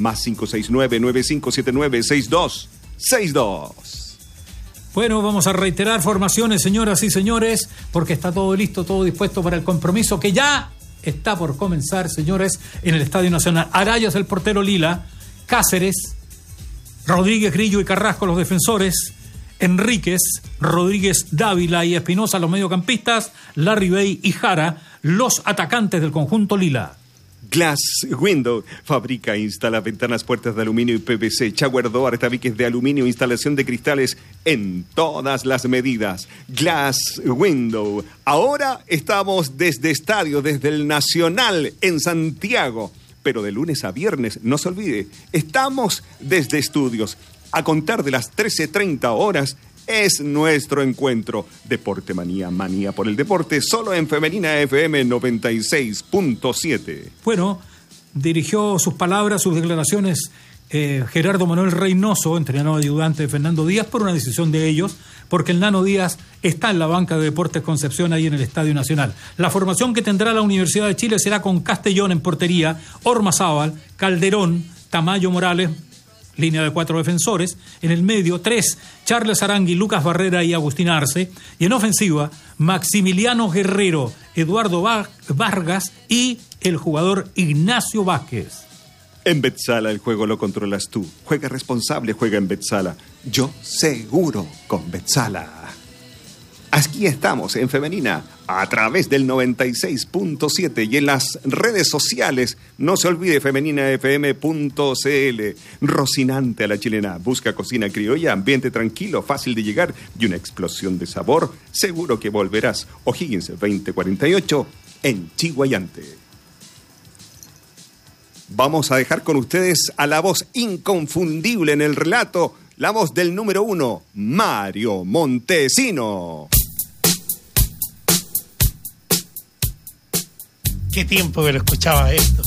Más 569-9579-6262. Bueno, vamos a reiterar formaciones, señoras y señores, porque está todo listo, todo dispuesto para el compromiso que ya está por comenzar, señores, en el Estadio Nacional. Arayas, el portero lila, Cáceres, Rodríguez, Grillo y Carrasco, los defensores, Enríquez, Rodríguez, Dávila y Espinosa, los mediocampistas, Larribey y Jara, los atacantes del conjunto lila. Glass Window fabrica e instala ventanas, puertas de aluminio y PVC. Shower Door, tabiques de aluminio, instalación de cristales en todas las medidas. Glass Window. Ahora estamos desde el Nacional en Santiago. Pero de lunes a viernes, no se olvide, estamos desde estudios. A contar de las 13:30 horas es nuestro encuentro. Deporte Manía, manía por el deporte, solo en Femenina FM 96.7. Bueno, dirigió sus palabras, sus declaraciones Gerardo Manuel Reynoso, entrenador ayudante de Fernando Díaz, por una decisión de ellos, porque el Nano Díaz está en la banca de Deportes Concepción, ahí en el Estadio Nacional. La formación que tendrá la Universidad de Chile será con Castellón en portería, Ormazábal, Calderón, Tamayo Morales, línea de 4 defensores, en el medio 3, Charles Arangui, Lucas Barrera y Agustín Arce, y en ofensiva, Maximiliano Guerrero, Eduardo Vargas y el jugador Ignacio Vázquez. En Betsala el juego lo controlas tú. Juega responsable, juega en Betsala. Yo seguro con Betsala. Aquí estamos en Femenina a través del 96.7 y en las redes sociales. No se olvide femeninafm.cl. Rocinante a la chilena. Busca cocina criolla, ambiente tranquilo, fácil de llegar y una explosión de sabor. Seguro que volverás. O'Higgins 2048 en Chiguayante. Vamos a dejar con ustedes a la voz inconfundible en el relato, la voz del número 1, Mario Montesino. Qué tiempo que lo escuchaba esto.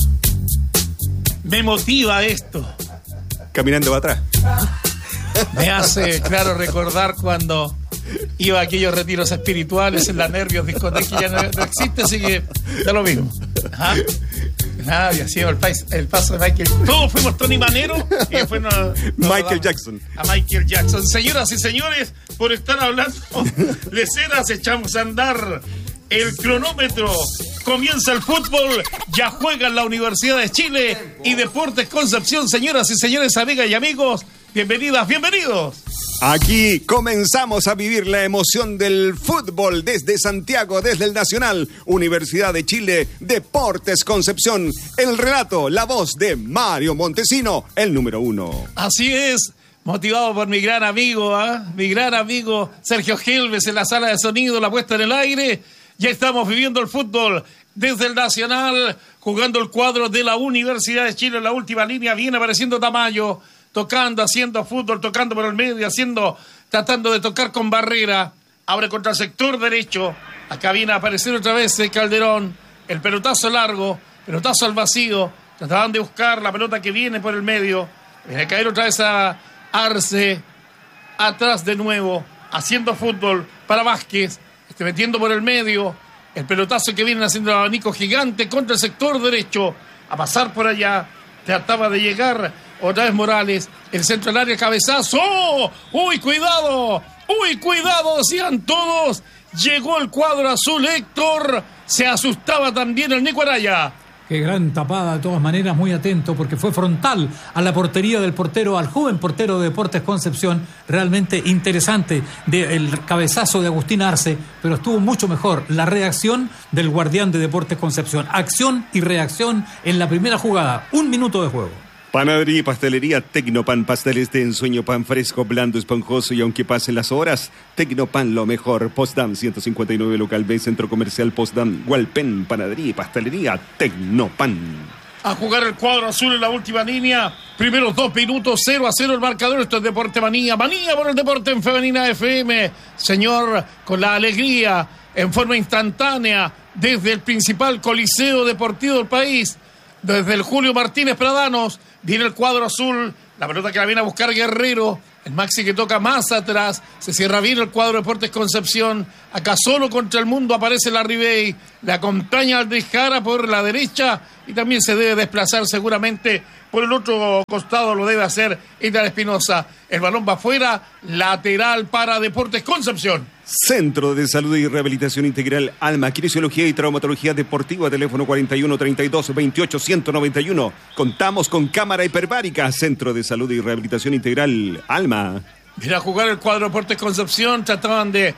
Me motiva esto. Caminando para atrás. Me hace, claro, recordar cuando iba a aquellos retiros espirituales en la Nervios discoteca, que ya no existe, así que da lo mismo. Ajá. Nadie ha sido el paso de Michael. Todos fuimos Tony Manero y después Michael Jackson. A Michael Jackson. Señoras y señores, por estar hablando de ceras, echamos a andar el cronómetro. Comienza el fútbol, ya juega la Universidad de Chile y Deportes Concepción. Señoras y señores, amigas y amigos, bienvenidas, bienvenidos. Aquí comenzamos a vivir la emoción del fútbol desde Santiago, desde el Nacional, Universidad de Chile, Deportes Concepción. El relato, la voz de Mario Montesino, el número 1. Así es, motivado por mi gran amigo Sergio Gelves en la sala de sonido, la puesta en el aire. Ya estamos viviendo el fútbol desde el Nacional, jugando el cuadro de la Universidad de Chile en la última línea. Viene apareciendo Tamayo, tocando, haciendo fútbol, tocando por el medio, tratando de tocar con Barrera. Abre contra el sector derecho. Acá viene a aparecer otra vez el Calderón. El pelotazo largo, pelotazo al vacío. Trataban de buscar la pelota que viene por el medio. Viene a caer otra vez a Arce. Atrás de nuevo, haciendo fútbol para Vázquez. Metiendo por el medio, el pelotazo que vienen haciendo el abanico gigante contra el sector derecho, a pasar por allá, trataba de llegar otra vez Morales, el centro del área, cabezazo, ¡oh! ¡Uy, cuidado! ¡Uy, cuidado! Decían todos, llegó el cuadro azul, Héctor, se asustaba también el Nico Araya. Qué gran tapada, de todas maneras, muy atento, porque fue frontal a la portería del portero, al joven portero de Deportes Concepción. Realmente interesante el cabezazo de Agustín Arce, pero estuvo mucho mejor la reacción del guardián de Deportes Concepción. Acción y reacción en la primera jugada. 1 minuto de juego. Panadería y pastelería Tecnopan, pasteles de ensueño, pan fresco, blando, esponjoso y aunque pasen las horas, Tecnopan lo mejor. Postdam 159 local B, Centro Comercial Postdam, Hualpén, panadería y pastelería Tecnopan. A jugar el cuadro azul en la última línea. Primeros 2 minutos, 0-0 el marcador. Esto es Deporte Manía. Manía por el deporte en Femenina FM. Señor, con la alegría, en forma instantánea, desde el principal coliseo deportivo del país, desde el Julio Martínez Pradanos, viene el cuadro azul, la pelota que la viene a buscar Guerrero, el Maxi que toca más atrás, se cierra bien el cuadro de Deportes Concepción, acá solo contra el mundo aparece Larribey, le acompaña al de Jara por la derecha y también se debe desplazar seguramente Por el otro costado lo debe hacer Ida Espinosa. El balón va afuera, lateral para Deportes Concepción. Centro de Salud y Rehabilitación Integral Alma, Kinesiología y Traumatología Deportiva, teléfono 41 32 28 191. Contamos con cámara hiperbárica. Centro de Salud y Rehabilitación Integral Alma. Viene a jugar el cuadro Deportes Concepción. Trataban de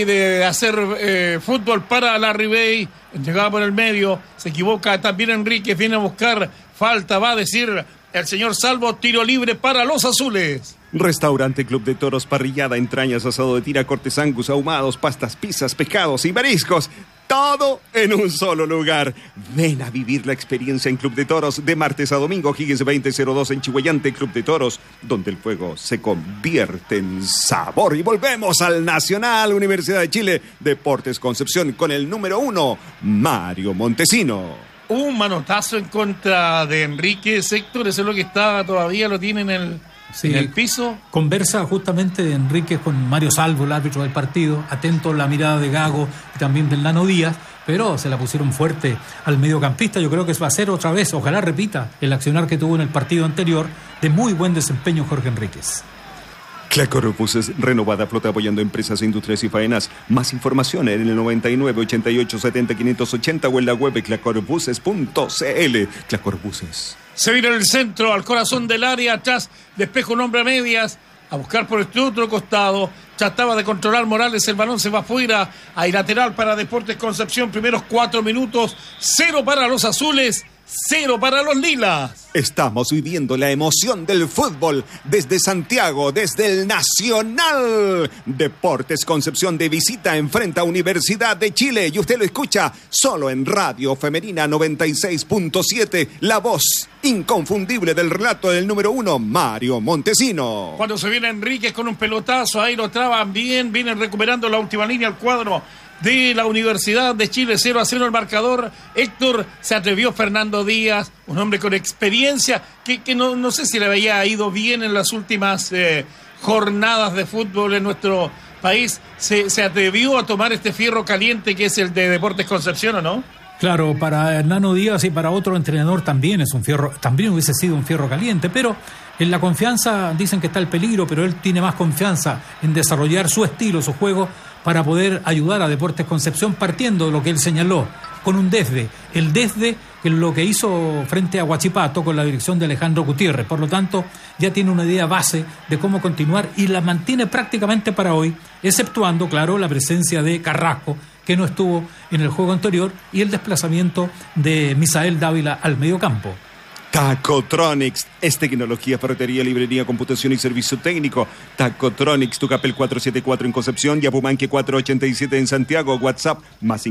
hacer fútbol para la Ribey. Llegaba por el medio. Se equivoca también Enríquez. Viene a buscar falta. Va a decir el señor Salvo. Tiro libre para los azules. Restaurante Club de Toros, parrillada, entrañas, asado de tira, cortes angus, ahumados, pastas, pizzas, pescados y mariscos. Todo en un solo lugar. Ven a vivir la experiencia en Club de Toros de martes a domingo, Higgins 2002 en Chihuayante, Club de Toros, donde el fuego se convierte en sabor. Y volvemos al Nacional Universidad de Chile, Deportes Concepción, con el número 1, Mario Montesino. Un manotazo en contra de Enrique Héctor, eso es lo que está, todavía lo tiene en el piso. Conversa justamente Enrique con Mario Salvo, el árbitro del partido, atento a la mirada de Gago y también del Nano Díaz, pero se la pusieron fuerte al mediocampista. Yo creo que va a ser otra vez, ojalá repita el accionar que tuvo en el partido anterior, de muy buen desempeño Jorge Enríquez. Clacor Buses, renovada flota apoyando empresas, industrias y faenas. Más información en el 99 88 70 580 o en la web clacorbuses.cl. Clacor Buses. Se viene el centro, al corazón del área, atrás, despejo un hombre a medias, a buscar por este otro costado. Trataba de controlar Morales, el balón se va afuera. Hay lateral para Deportes Concepción, primeros 4 minutos, 0 para los azules, 0 para los lilas. Estamos viviendo la emoción del fútbol desde Santiago, desde el Nacional. Deportes Concepción de visita enfrenta a Universidad de Chile y usted lo escucha solo en Radio Femenina 96.7, la voz inconfundible del relato del número 1, Mario Montesino. Cuando se viene Enríquez con un pelotazo, ahí lo traban bien, vienen recuperando la última línea al cuadro de la Universidad de Chile, 0-0 el marcador. Héctor, se atrevió Fernando Díaz, un hombre con experiencia, que no sé si le había ido bien en las últimas jornadas de fútbol en nuestro país. Se atrevió a tomar este fierro caliente que es el de Deportes Concepción, ¿o no? Claro, para Hernano Díaz y para otro entrenador también también hubiese sido un fierro caliente, pero en la confianza dicen que está el peligro, pero él tiene más confianza en desarrollar su estilo, su juego, para poder ayudar a Deportes Concepción partiendo de lo que él señaló, con un desde. El desde que lo que hizo frente a Huachipato con la dirección de Alejandro Gutiérrez. Por lo tanto, ya tiene una idea base de cómo continuar y la mantiene prácticamente para hoy, exceptuando, claro, la presencia de Carrasco, que no estuvo en el juego anterior, y el desplazamiento de Misael Dávila al mediocampo. Tacotronics es tecnología, ferretería, librería, computación y servicio técnico. Tacotronics, Tucapel 474 en Concepción y Apumanque 487 en Santiago. WhatsApp más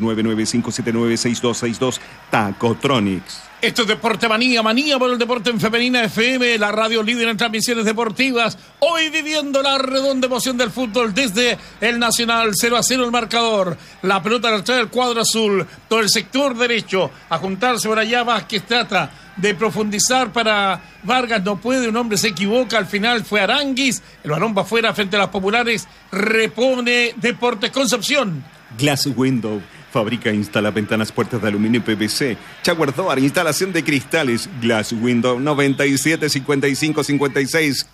569-9579-6262. Tacotronics. Esto es Deporte Manía, manía por el deporte en Femenina FM, la radio líder en transmisiones deportivas. Hoy viviendo la redonda emoción del fútbol desde el Nacional, 0-0 el marcador. La pelota la trae el cuadro azul, todo el sector derecho, a juntarse por allá. Vázquez trata de profundizar para Vargas, no puede, un hombre se equivoca, al final fue Aranguis, el balón va afuera frente a las populares, repone Deportes Concepción. Glass Window, fabrica e instala ventanas, puertas de aluminio y PVC. Jaguar Door, instalación de cristales. Glass Window 97 55 56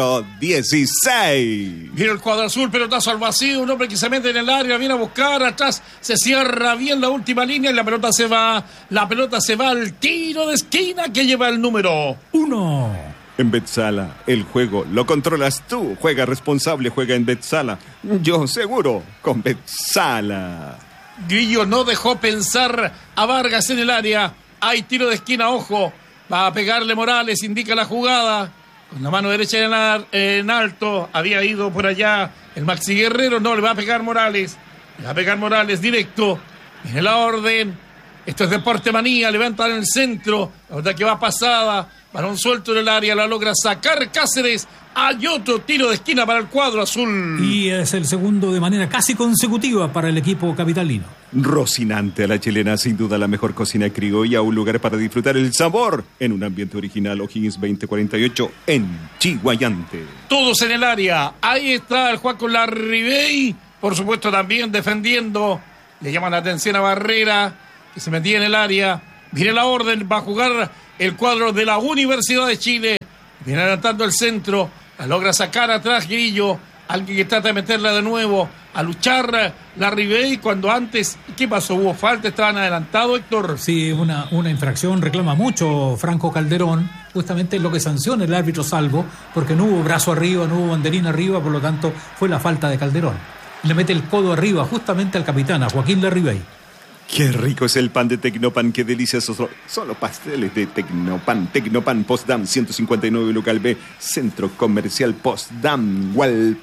416. Viene el cuadro azul, pelotazo al vacío, un hombre que se mete en el área, viene a buscar, atrás se cierra bien la última línea y la pelota se va al tiro de esquina que lleva el número 1. En Betsala, el juego lo controlas tú. Juega responsable, juega en Betsala. Yo seguro, con Betsala. Grillo no dejó pensar a Vargas en el área. Hay tiro de esquina, ojo. Va a pegarle Morales, indica la jugada. Con la mano derecha en alto. Había ido por allá el Maxi Guerrero. No, le va a pegar Morales. Le va a pegar Morales directo. Viene la orden. Esto es Deporte Manía. Levantan en el centro. La verdad que va pasada. Balón suelto en el área. La logra sacar Cáceres. Hay otro tiro de esquina para el cuadro azul. Y es el segundo de manera casi consecutiva para el equipo capitalino. Rocinante a la chilena, sin duda la mejor cocina criolla, un lugar para disfrutar el sabor en un ambiente original. O'Higgins 2048 en Chihuayante. Todos en el área. Ahí está el Juaco Larribey. Por supuesto también defendiendo. Le llaman la atención a Barrera, que se metía en el área. Viene la orden, va a jugar el cuadro de la Universidad de Chile. Viene adelantando el centro, la logra sacar atrás Grillo. Alguien que trata de meterla de nuevo, a luchar la Ribey cuando antes, ¿qué pasó? ¿Hubo falta? ¿Estaban adelantados, Héctor? Sí, una infracción, reclama mucho Franco Calderón, justamente lo que sanciona el árbitro Salvo, porque no hubo brazo arriba, no hubo banderín arriba, por lo tanto fue la falta de Calderón. Le mete el codo arriba justamente al capitán, a Joaquín Larribey. Qué rico es el pan de Tecnopan, qué deliciosos son los pasteles de Tecnopan. Tecnopan Postdam 159 local B, Centro Comercial Postdam, Hualpén.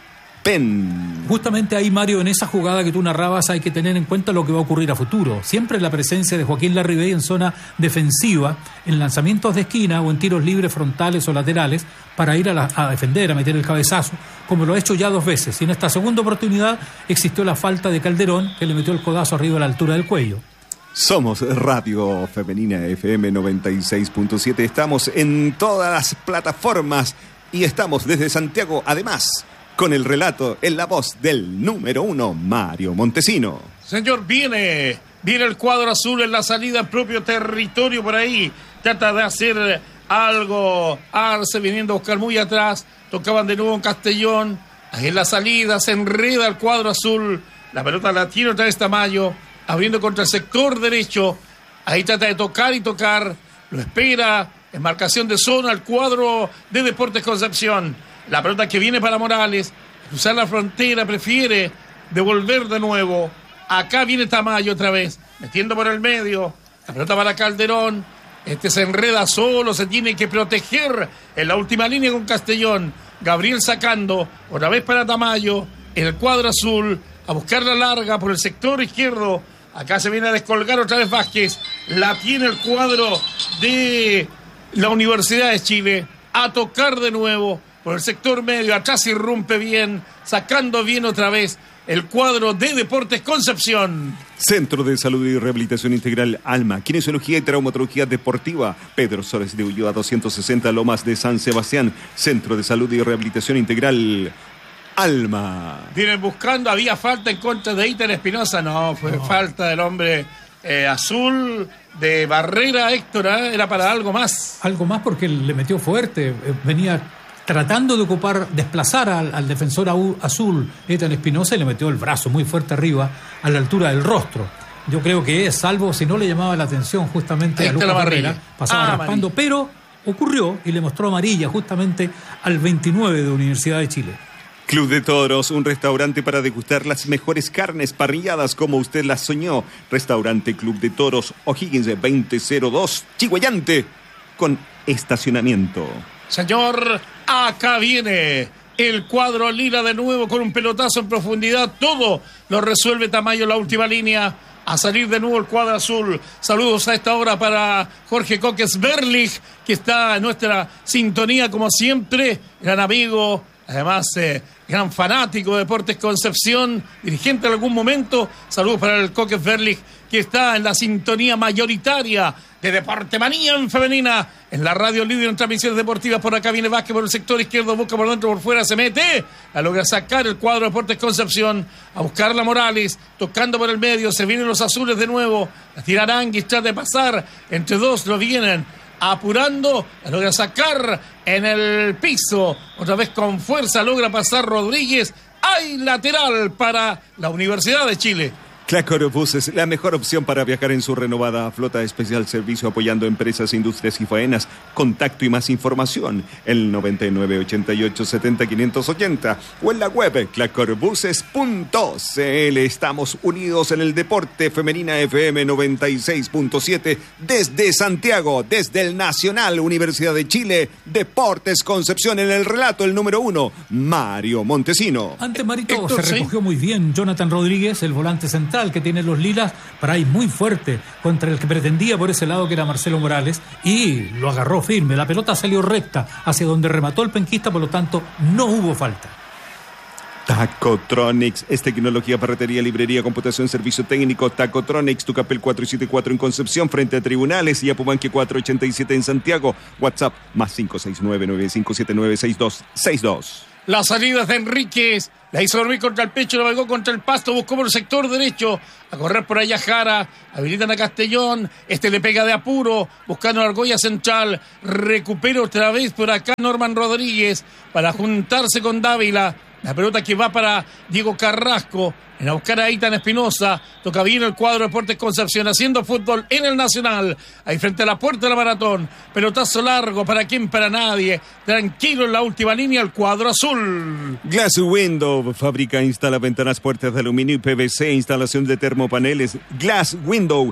Justamente ahí, Mario, en esa jugada que tú narrabas hay que tener en cuenta lo que va a ocurrir a futuro. Siempre la presencia de Joaquín Larribey en zona defensiva, en lanzamientos de esquina o en tiros libres frontales o laterales para ir a defender, a meter el cabezazo, como lo ha hecho ya 2 veces. Y en esta segunda oportunidad existió la falta de Calderón, que le metió el codazo arriba a la altura del cuello. Somos Radio Femenina FM 96.7. Estamos en todas las plataformas y estamos desde Santiago, además, con el relato en la voz del número 1, Mario Montesino. Señor, viene el cuadro azul en la salida en propio territorio por ahí. Trata de hacer algo. Arce viniendo a buscar muy atrás. Tocaban de nuevo en Castellón. Ahí en la salida se enreda el cuadro azul. La pelota la tiene otra vez Tamayo. Abriendo contra el sector derecho. Ahí trata de tocar y tocar. Lo espera en marcación de zona el cuadro de Deportes Concepción. La pelota que viene para Morales. Cruzar la frontera, prefiere devolver de nuevo. Acá viene Tamayo otra vez, metiendo por el medio. La pelota para Calderón. Se enreda solo, se tiene que proteger en la última línea con Castellón. Gabriel sacando, otra vez para Tamayo. En el cuadro azul, a buscar la larga por el sector izquierdo. Acá se viene a descolgar otra vez Vázquez. La tiene el cuadro de la Universidad de Chile. A tocar de nuevo por el sector medio, atrás irrumpe bien, sacando bien otra vez el cuadro de Deportes Concepción. Centro de Salud y Rehabilitación Integral Alma, Kinesiología y Traumatología Deportiva, Pedro Soles de Ulloa 260, Lomas de San Sebastián. Centro de Salud y Rehabilitación Integral Alma. Vienen buscando, había falta en contra de Iter Espinosa, no, fue falta del hombre azul de Barrera, Héctor, era para algo más. Algo más porque le metió fuerte, venía tratando de desplazar al defensor azul, Ethan Espinosa, y le metió el brazo muy fuerte arriba, a la altura del rostro. Yo creo que Salvo, si no le llamaba la atención justamente a Lucas Barrera, pasaba raspando, pero ocurrió y le mostró amarilla justamente al 29 de Universidad de Chile. Club de Toros, un restaurante para degustar las mejores carnes parrilladas como usted las soñó. Restaurante Club de Toros, O'Higgins 2002, Chiguayante, con estacionamiento. Señor, acá viene el cuadro lila de nuevo con un pelotazo en profundidad. Todo lo resuelve Tamayo en la última línea. A salir de nuevo el cuadro azul. Saludos a esta hora para Jorge Coques Berlich, que está en nuestra sintonía como siempre. Gran amigo, además gran fanático de Deportes Concepción, dirigente en algún momento. Saludos para el Coques Berlich, que está en la sintonía mayoritaria de Deporte Manía en femenina, en la radio líder en transmisiones deportivas. Por acá viene Vázquez por el sector izquierdo, busca por dentro, por fuera, se mete, la logra sacar el cuadro de Deportes Concepción, a buscarla Morales, tocando por el medio, se vienen los azules de nuevo, la tira Aranguis, trata de pasar, entre dos lo vienen apurando, la logra sacar en el piso, otra vez con fuerza logra pasar Rodríguez. Hay lateral para la Universidad de Chile. Clacor Buses, la mejor opción para viajar en su renovada flota especial servicio apoyando empresas, industrias y faenas. Contacto y más información el 99 88 70 580 o en la web clacorbuses.cl. Estamos unidos en el deporte. Femenina FM 96.7 desde Santiago, desde el Nacional Universidad de Chile. Deportes Concepción, en el relato el número 1, Mario Montesino. Antes, Marito, se recogió muy bien Jonathan Rodríguez, el volante central que tiene los lilas, para ir muy fuerte contra el que pretendía por ese lado, que era Marcelo Morales, y lo agarró firme. La pelota salió recta hacia donde remató el penquista, por lo tanto no hubo falta. Tacotronics es tecnología, ferretería, librería, computación, servicio técnico. Tacotronics, Tucapel 474 en Concepción, frente a Tribunales, y Apumanque 487 en Santiago. WhatsApp más 569-9579-6262. La salida de Enríquez, La hizo dormir contra el pecho, la pegó contra el pasto, buscó por el sector derecho. A correr por allá Jara, habilitan a Castellón. Le pega de apuro, buscando la argolla central. Recupera otra vez por acá Norman Rodríguez para juntarse con Dávila. La pelota que va para Diego Carrasco. En a buscar a Eitan Espinosa. Toca bien el cuadro de Deportes Concepción. Haciendo fútbol en el Nacional. Ahí frente a la puerta de la Maratón. Pelotazo largo. ¿Para quién? Para nadie. Tranquilo en la última línea el cuadro azul. Glass Window. Fabrica, instala ventanas, puertas de aluminio y PVC. Instalación de termopaneles. Glass Window.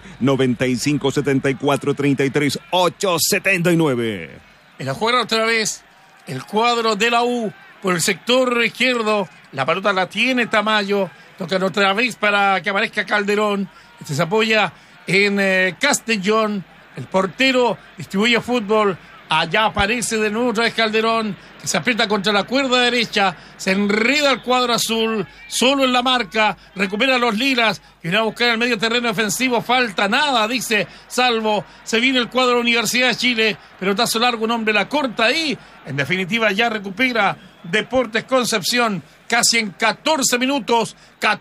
957433-879. En la jugada otra vez. El cuadro de la U. Por el sector izquierdo. La pelota la tiene Tamayo. Tocan otra vez para que aparezca Calderón. Se apoya en Castellón. El portero distribuye fútbol. Allá aparece de nuevo otra vez Calderón, que se aprieta contra la cuerda derecha. Se enreda el cuadro azul. Solo en la marca. Recupera a los lilas. Y viene a buscar el medio terreno ofensivo. Falta nada, dice Salvo. Se viene el cuadro de la Universidad de Chile. Pelotazo largo, un hombre la corta ahí. En definitiva ya recupera Deportes Concepción. Casi en 14 minutos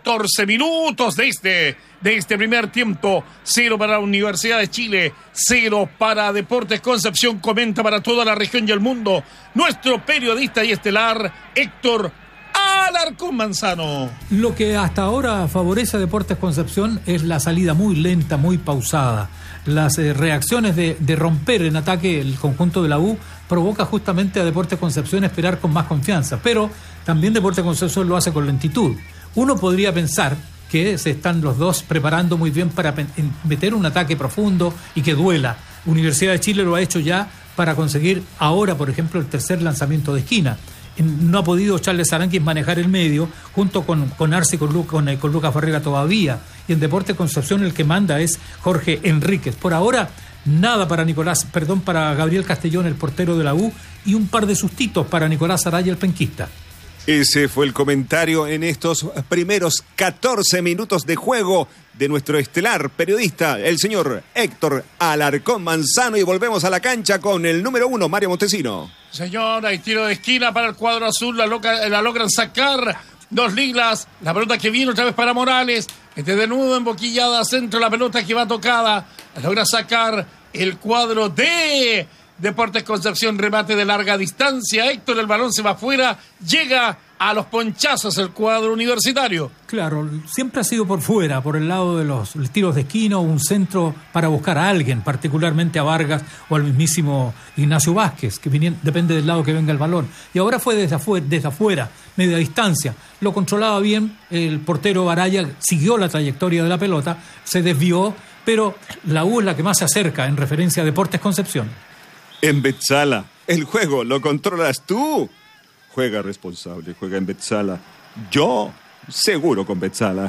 de este primer tiempo. 0 para la Universidad de Chile, 0 para Deportes Concepción. Comenta para toda la región y el mundo nuestro periodista y estelar Héctor Alarcón Manzano. Lo que hasta ahora favorece a Deportes Concepción es la salida muy lenta, muy pausada. Las reacciones de romper en ataque el conjunto de la U provoca justamente a Deportes Concepción esperar con más confianza, pero también Deportes Concepción lo hace con lentitud. Uno podría pensar que se están los dos preparando muy bien para meter un ataque profundo y que duela. Universidad de Chile lo ha hecho ya para conseguir ahora, por ejemplo, el tercer lanzamiento de esquina. No ha podido Charles Aranguis manejar el medio junto con Arce y con Lucas Barrera todavía. Y en Deportes Concepción el que manda es Jorge Enríquez. Por ahora, nada para para Gabriel Castellón, el portero de la U, y un par de sustitos para Nicolás Araya, el penquista. Ese fue el comentario en estos primeros 14 minutos de juego de nuestro estelar periodista, el señor Héctor Alarcón Manzano, y volvemos a la cancha con el número 1, Mario Montesino. Señor, hay tiro de esquina para el cuadro azul, la logran sacar dos lilas, la pelota que viene otra vez para Morales, de nuevo emboquillada, centro, la pelota que va tocada, la logra sacar el cuadro de Deportes Concepción, remate de larga distancia. Héctor, el balón se va afuera, llega a los ponchazos el cuadro universitario. Claro, siempre ha sido por fuera, por el lado de los tiros de esquina o un centro para buscar a alguien, particularmente a Vargas o al mismísimo Ignacio Vázquez, que depende del lado que venga el balón. Y ahora fue desde afuera, media distancia. Lo controlaba bien, el portero Araya siguió la trayectoria de la pelota, se desvió, pero la U es la que más se acerca en referencia a Deportes Concepción. En Betzala, el juego lo controlas tú. Juega responsable, juega en Betzala. Yo, seguro con Betzala.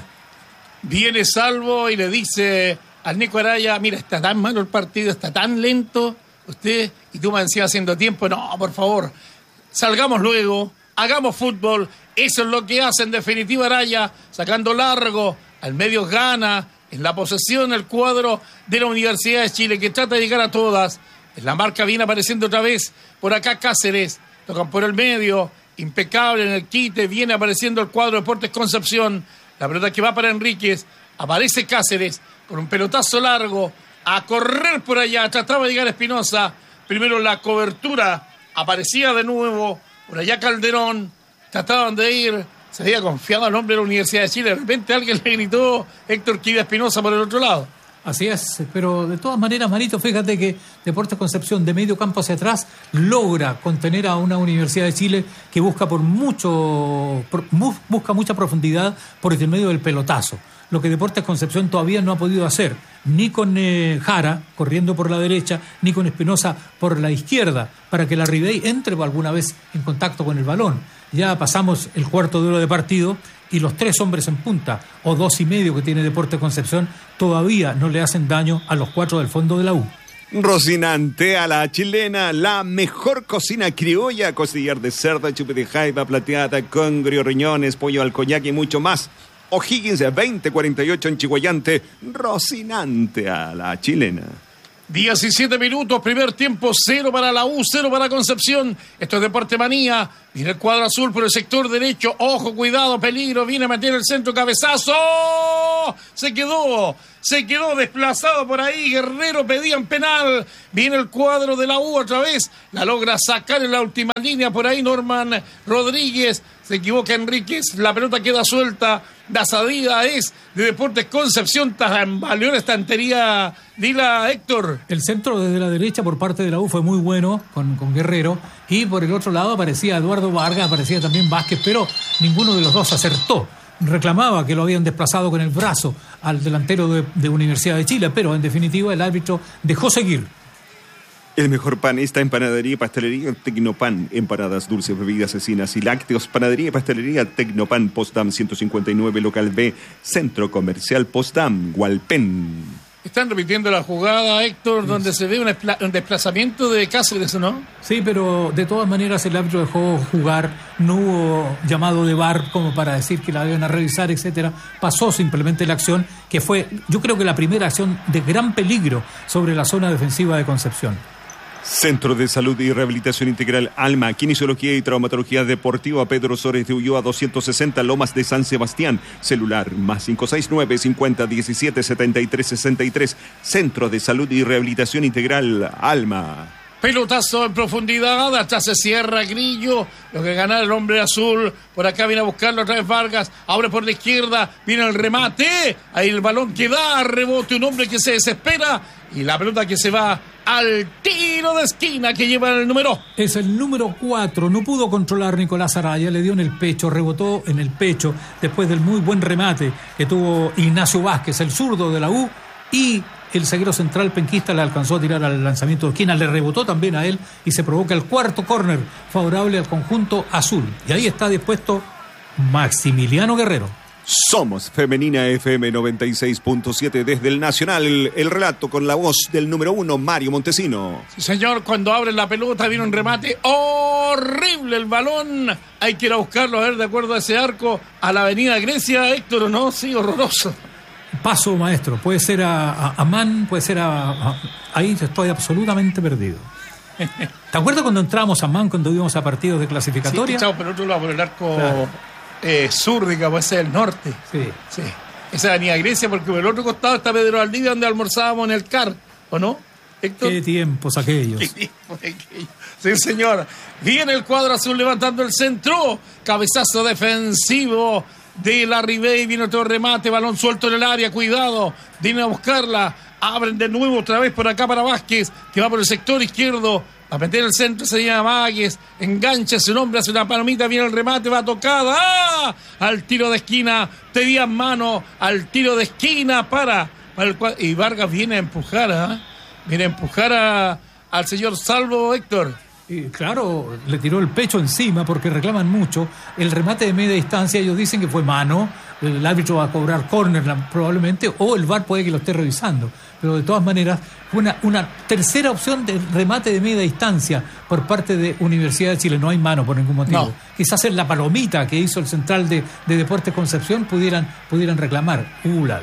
Viene Salvo y le dice al Nico Araya, mira, está tan malo el partido, está tan lento, usted, y tú me encima haciendo tiempo. No, por favor, salgamos luego, hagamos fútbol. Eso es lo que hace en definitiva Araya, sacando largo, al medio gana, en la posesión el cuadro de la Universidad de Chile, que trata de llegar a todas. En la marca viene apareciendo otra vez por acá Cáceres, tocan por el medio, impecable en el quite, viene apareciendo el cuadro de Deportes Concepción, la pelota que va para Enríquez, aparece Cáceres con un pelotazo largo, a correr por allá, trataba de llegar Espinosa, primero la cobertura, aparecía de nuevo, por allá Calderón, trataban de ir, se había confiado al hombre de la Universidad de Chile, de repente alguien le gritó Héctor que iba Espinosa por el otro lado. Así es, pero de todas maneras, Marito, fíjate que Deportes Concepción de medio campo hacia atrás logra contener a una Universidad de Chile que busca busca mucha profundidad por el medio del pelotazo, lo que Deportes Concepción todavía no ha podido hacer, ni con Jara corriendo por la derecha, ni con Espinosa por la izquierda, para que la Ribey entre alguna vez en contacto con el balón. Ya pasamos el cuarto de hora de partido y los 3 hombres en punta, o 2,5 que tiene Deportes Concepción, todavía no le hacen daño a los 4 del fondo de la U. Rocinante a la chilena, la mejor cocina criolla, costillar de cerdo, chupe de jaiba, plateada, congrio, riñones, pollo al coñac y mucho más. O'Higgins 2048 en Chihuayante, Rocinante a la chilena. 17 minutos, primer tiempo, 0 para la U, 0 para Concepción. Esto es Deporte Manía. Viene el cuadro azul por el sector derecho. Ojo, cuidado, peligro. Viene a meter el centro, cabezazo. Se quedó desplazado por ahí. Guerrero pedían penal. Viene el cuadro de la U otra vez. La logra sacar en la última línea por ahí Norman Rodríguez. Se equivoca Enríquez. La pelota queda suelta. La salida es de Deportes Concepción. Tambaleó la estantería. Dila, Héctor. El centro desde la derecha por parte de la U fue muy bueno con Guerrero. Y por el otro lado aparecía Eduardo Vargas, aparecía también Vázquez, pero ninguno de los dos acertó. Reclamaba que lo habían desplazado con el brazo al delantero de Universidad de Chile, pero en definitiva el árbitro dejó seguir. El mejor pan está en Panadería y Pastelería Tecnopan. Empanadas, dulces, bebidas, cecinas y lácteos. Panadería y Pastelería Tecnopan, Postdam 159, Local B, Centro Comercial Postdam, Hualpén. Están repitiendo la jugada, Héctor, donde se ve un desplazamiento de Cáceres, ¿no? Sí, pero de todas maneras el árbitro dejó jugar, no hubo llamado de VAR como para decir que la iban a revisar, etcétera. Pasó simplemente la acción, que fue, yo creo que la primera acción de gran peligro sobre la zona defensiva de Concepción. Centro de Salud y Rehabilitación Integral Alma, Kinesiología y Traumatología Deportiva Pedro Sores de Ulloa 260, Lomas de San Sebastián. Celular más 569 50 17 73 63. Centro de Salud y Rehabilitación Integral Alma. Pelotazo en profundidad, atrás se cierra Grillo, lo que gana el hombre azul, por acá viene a buscarlo otra vez Vargas, abre por la izquierda, viene el remate, ahí el balón que da, rebote, un hombre que se desespera, y la pelota que se va al tiro de esquina que lleva el número. Es el número 4, no pudo controlar Nicolás Araya, le dio en el pecho, rebotó en el pecho, después del muy buen remate que tuvo Ignacio Vázquez, el zurdo de la U, y el zaguero central penquista le alcanzó a tirar al lanzamiento de esquina, le rebotó también a él y se provoca el cuarto córner favorable al conjunto azul. Y ahí está dispuesto Maximiliano Guerrero. Somos Femenina FM 96.7 desde el Nacional. El relato con la voz del número 1, Mario Montesino. Sí, señor, cuando abre la pelota viene un remate horrible el balón. Hay que ir a buscarlo, a ver, de acuerdo a ese arco, a la avenida Grecia, Héctor, ¿o no? Sí, horroroso. Paso, maestro, puede ser a Man, puede ser ahí estoy absolutamente perdido. ¿Te acuerdas cuando entramos a Man, cuando íbamos a partidos de clasificatoria? Sí, por el otro lado, por el arco claro. Sur, digamos, ese es el norte. Sí. Esa es Avenida Grecia, porque por el otro costado está Pedro Valdivia, donde almorzábamos en el CAR, ¿o no, Héctor? Qué tiempos aquellos. Sí, señor. Viene el cuadro azul levantando el centro, cabezazo defensivo de la Ribey, viene otro remate, balón suelto en el área, cuidado, vienen a buscarla, abren de nuevo otra vez por acá para Vázquez, que va por el sector izquierdo, a meter el centro, se llama Vázquez, engancha ese hombre, hace una palomita, viene el remate, va tocada, ¡ah! Al tiro de esquina, pedían mano, al tiro de esquina para el cuadro, y Vargas viene a empujar, viene a empujar al señor Salvo, Héctor. Y claro, le tiró el pecho encima porque reclaman mucho. El remate de media distancia, ellos dicen que fue mano. El árbitro va a cobrar córner probablemente, o el VAR puede que lo esté revisando. Pero de todas maneras, fue una tercera opción de remate de media distancia por parte de Universidad de Chile. No hay mano por ningún motivo. No. Quizás en la palomita que hizo el central de Deportes Concepción pudieran reclamar. La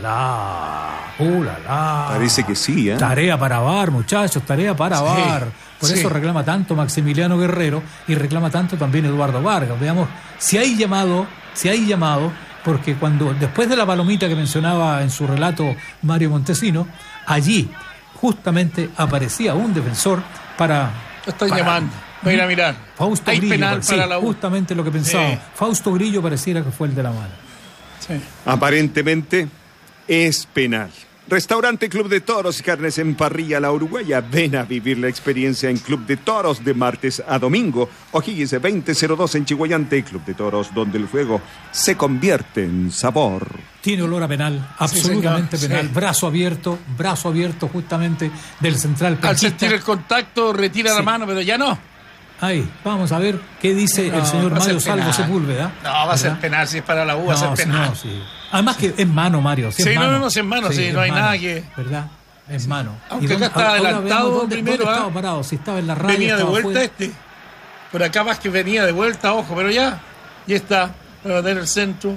la. Parece que sí, ¿eh? Tarea para VAR, muchachos, tarea para VAR. Por eso reclama tanto Maximiliano Guerrero y reclama tanto también Eduardo Vargas. Veamos si hay llamado, porque cuando después de la palomita que mencionaba en su relato Mario Montesino, allí justamente aparecía un defensor para... Están llamando, voy a ir a mirar. Fausto hay Grillo, penal sí, para la U. justamente lo que pensaba. Sí. Fausto Grillo pareciera que fue el de la mano. Sí. Aparentemente es penal. Restaurante Club de Toros y Carnes en Parrilla La Uruguaya. Ven a vivir la experiencia en Club de Toros de martes a domingo. O'Higgins 2002 en Chihuayante. Club de Toros, donde el fuego se convierte en sabor. Tiene olor a penal, absolutamente sí, penal. Sí. Brazo abierto justamente del central penquista. Al sentir el contacto retira la mano, pero ya no. Ahí, vamos a ver qué dice el señor Mario Salvo Sepúlveda. No, va a ser penal, si es para la U, va a ser penal. No, sí. Además que es mano, Mario. Si sí, es mano. no, es en mano, sí, no hay mano, nada que... ¿verdad? Es mano. Aunque acá está adelantado primero. ¿Dónde estaba parado? Si estaba en la radio. Venía de vuelta fuera. Por acá más que venía de vuelta, ojo, pero ya está. Para meter el centro.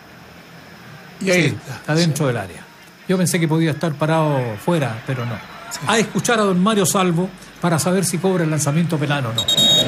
Y ahí está dentro del área. Yo pensé que podía estar parado fuera, pero no. a escuchar a don Mario Salvo para saber si cobra el lanzamiento penal o no.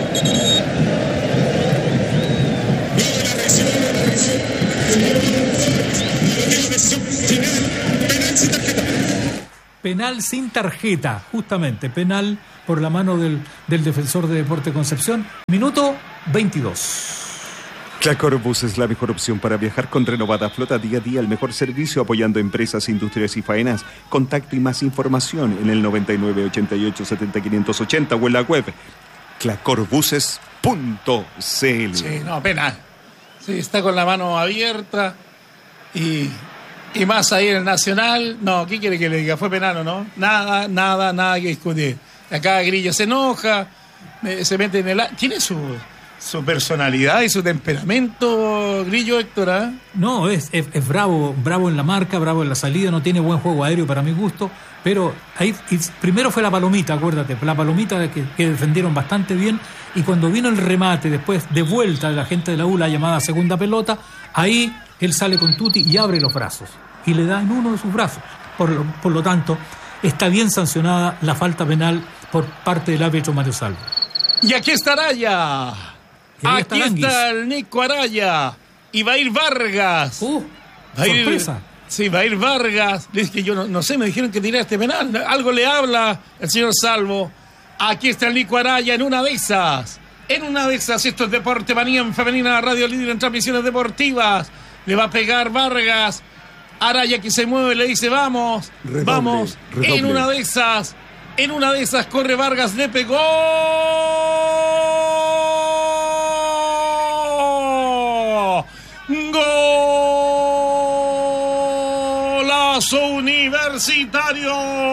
Penal sin tarjeta, justamente, penal por la mano del defensor de Deportes Concepción. Minuto 22. Clacorbus es la mejor opción para viajar con renovada flota día a día, el mejor servicio apoyando empresas, industrias y faenas. Contacto y más información en el 99 88 70 580 o en la web clacorbuses.cl. Sí, no, penal. Sí, está con la mano abierta y más ahí en el Nacional. No, ¿qué quiere que le diga? ¿Fue penal o no? Nada que discutir. Acá Grillo se enoja, se mete en el... Tiene su personalidad y su temperamento, Grillo, Héctor, ¿eh? No, es bravo en la marca, bravo en la salida, no tiene buen juego aéreo para mi gusto, pero ahí primero fue la palomita, acuérdate, la palomita que defendieron bastante bien, y cuando vino el remate, después de vuelta de la gente de la U, la llamada segunda pelota, ahí él sale con Tuti y abre los brazos, y le da en uno de sus brazos. Por lo tanto, está bien sancionada la falta penal por parte del árbitro Mario Salvo. Y aquí está Araya. Aquí está el Nico Araya. Y va a ir Vargas. Sorpresa. Va a ir Vargas. Es que yo no sé, me dijeron que tirara este penal. Algo le habla el señor Salvo. Aquí está el Nico Araya en una de esas. Esto es Deporte Manía en Femenina, Radio Líder en transmisiones deportivas. Le va a pegar Vargas. Araya que se mueve, le dice vamos. Vamos. Redoble. En una de esas corre Vargas, le pegó. ¡Golazo Universitario!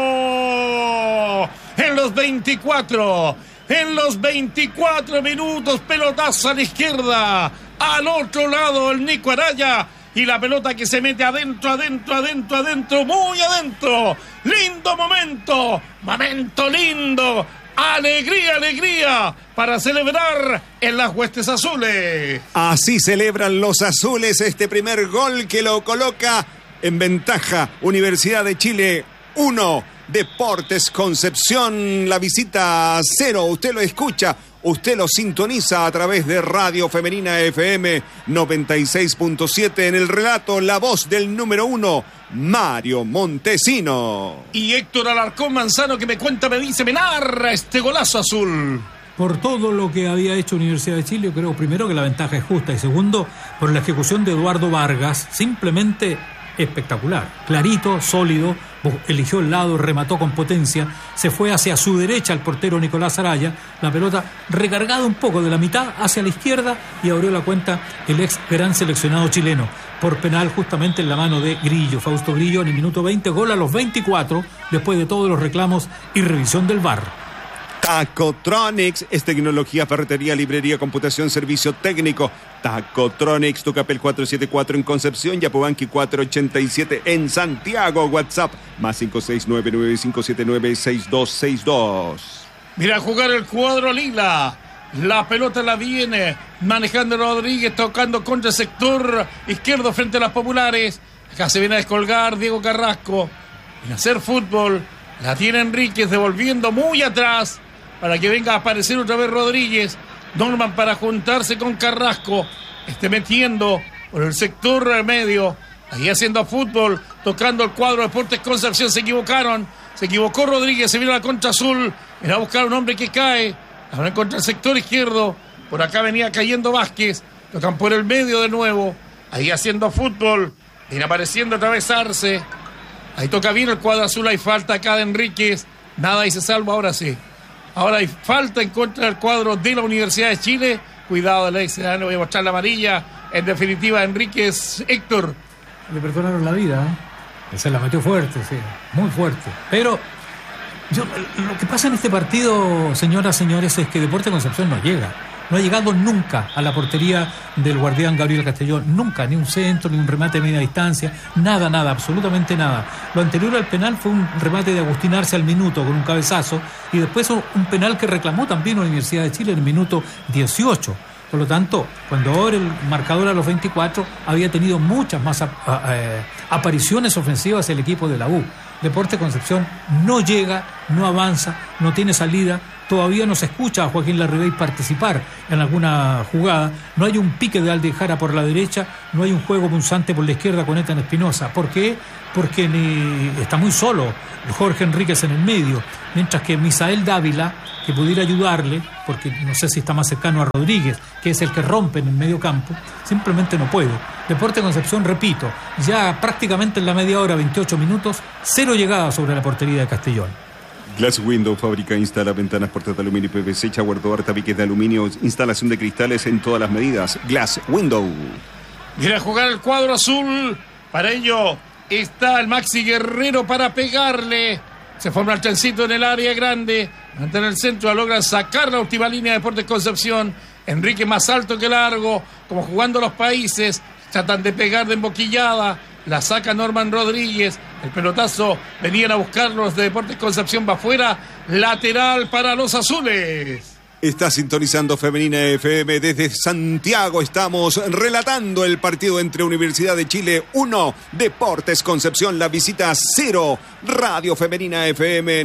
En los 24 minutos, pelotazo a la izquierda, al otro lado el Nico Araya, y la pelota que se mete adentro, muy adentro. Lindo momento lindo. Alegría para celebrar en las huestes azules. Así celebran los azules este primer gol que lo coloca en ventaja. Universidad de Chile 1, Deportes Concepción, la visita 0. Usted lo escucha, usted lo sintoniza a través de Radio Femenina FM 96.7. En el relato, la voz del número 1, Mario Montesino. Y Héctor Alarcón Manzano, que me narra este golazo azul. Por todo lo que había hecho Universidad de Chile, yo creo primero que la ventaja es justa, y segundo, por la ejecución de Eduardo Vargas, simplemente espectacular, clarito, sólido, eligió el lado, remató con potencia, se fue hacia su derecha el portero Nicolás Araya, la pelota recargada un poco de la mitad hacia la izquierda, y abrió la cuenta el ex gran seleccionado chileno, por penal justamente en la mano de Grillo, Fausto Grillo, en el minuto 20, gol a los 24, después de todos los reclamos y revisión del VAR. Tacotronics es tecnología, ferretería, librería, computación, servicio técnico. Tacotronics, Tucapel 474 en Concepción, Yapobanqui 487 en Santiago. WhatsApp más 569-9579-6262. Mira jugar el cuadro lila. La pelota la viene manejando Rodríguez, tocando contra el sector izquierdo frente a las populares. Acá se viene a descolgar Diego Carrasco. En hacer fútbol, la tiene Enríquez devolviendo muy atrás para que venga a aparecer otra vez Rodríguez. Norman para juntarse con Carrasco, metiendo por el sector medio, ahí haciendo fútbol, tocando el cuadro Deportes Concepción. Se equivocó Rodríguez, se vino a la contra azul, era a buscar un hombre que cae, ahora en contra el sector izquierdo, por acá venía cayendo Vázquez, tocan por el medio de nuevo, ahí haciendo fútbol, viene apareciendo otra vez Arce, ahí toca bien el cuadro azul, hay falta acá de Enríquez, nada y se salva, ahora sí. Ahora hay falta en contra del cuadro de la Universidad de Chile. Cuidado, Alex, no voy a mostrar la amarilla. En definitiva, Enríquez, Héctor. Le perdonaron la vida, ¿eh? Se la metió fuerte, sí, muy fuerte. Pero lo que pasa en este partido, señoras, señores, es que Deportes Concepción no llega. No ha llegado nunca a la portería del guardián Gabriel Castellón. Nunca, ni un centro, ni un remate de media distancia. Nada, absolutamente nada. Lo anterior al penal fue un remate de Agustín Arce al minuto con un cabezazo. Y después un penal que reclamó también la Universidad de Chile en el minuto 18. Por lo tanto, cuando abre el marcador a los 24, había tenido muchas más apariciones ofensivas el equipo de la U. Deportes Concepción no llega, no avanza, no tiene salida. Todavía no se escucha a Joaquín Larribey participar en alguna jugada. No hay un pique de Aldejara por la derecha, no hay un juego punzante por la izquierda con Ethan Espinosa. ¿Por qué? Porque está muy solo Jorge Enríquez en el medio, mientras que Misael Dávila, que pudiera ayudarle, porque no sé si está más cercano a Rodríguez, que es el que rompe en el medio campo, simplemente no puede. Deportes Concepción, repito, ya prácticamente en la media hora, 28 minutos, 0 llegadas sobre la portería de Castellón. Glass Window fabrica e instala ventanas, puertas de aluminio y PVC, Chagüer Door, tabiques de aluminio, instalación de cristales en todas las medidas. Glass Window. Viene a jugar el cuadro azul. Para ello está el Maxi Guerrero para pegarle. Se forma el trencito en el área grande. Mantiene el centro, logra sacar la última línea de Deportes Concepción. Enrique más alto que largo, como jugando los países. Tratan de pegar de emboquillada. La saca Norman Rodríguez. El pelotazo venían a buscarlo los de Deportes Concepción, va afuera. Lateral para los azules. Está sintonizando Femenina FM desde Santiago. Estamos relatando el partido entre Universidad de Chile 1, Deportes Concepción. La visita 0. Radio Femenina FM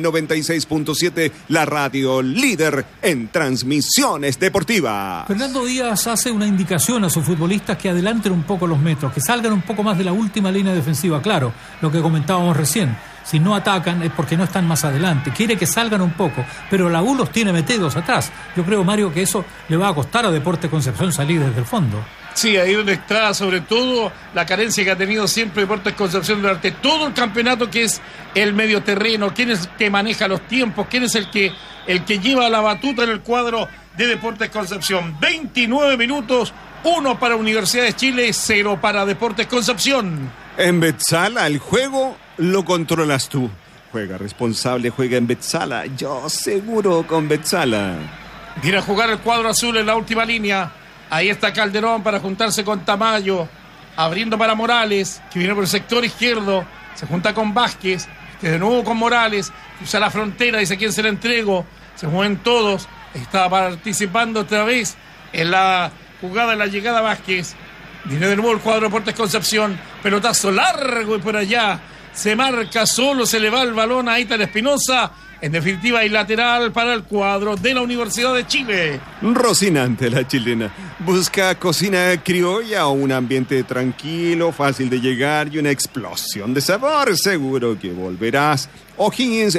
96.7, la radio líder en transmisiones deportivas. Fernando Díaz hace una indicación a sus futbolistas que adelanten un poco los metros, que salgan un poco más de la última línea defensiva. Claro, lo que comentábamos recién. Si no atacan es porque no están más adelante. Quiere que salgan un poco, pero la U los tiene metidos atrás. Yo creo, Mario, que eso le va a costar a Deportes Concepción salir desde el fondo. Sí, ahí donde está sobre todo la carencia que ha tenido siempre Deportes Concepción durante todo el campeonato, que es el medio terreno. ¿Quién es el que maneja los tiempos? ¿Quién es el que lleva la batuta en el cuadro de Deportes Concepción? 29 minutos, 1 para Universidad de Chile, 0 para Deportes Concepción. En Betzala el juego lo controlas tú. Juega responsable, juega en Betzala. Yo seguro con Betzala. Viene a jugar el cuadro azul en la última línea. Ahí está Calderón para juntarse con Tamayo. Abriendo para Morales, que viene por el sector izquierdo. Se junta con Vázquez. De nuevo con Morales. Usa la frontera, dice quién se le entrego. Se mueven todos. Está participando otra vez en la jugada, en la llegada Vázquez. Viene de nuevo el cuadro de Deportes Concepción. Pelotazo largo y por allá. Se marca solo, se le va el balón a Ethan Espinosa. En definitiva, hay lateral para el cuadro de la Universidad de Chile. Rocinante la chilena. Busca cocina criolla o un ambiente tranquilo, fácil de llegar y una explosión de sabor. Seguro que volverás. O'Higgins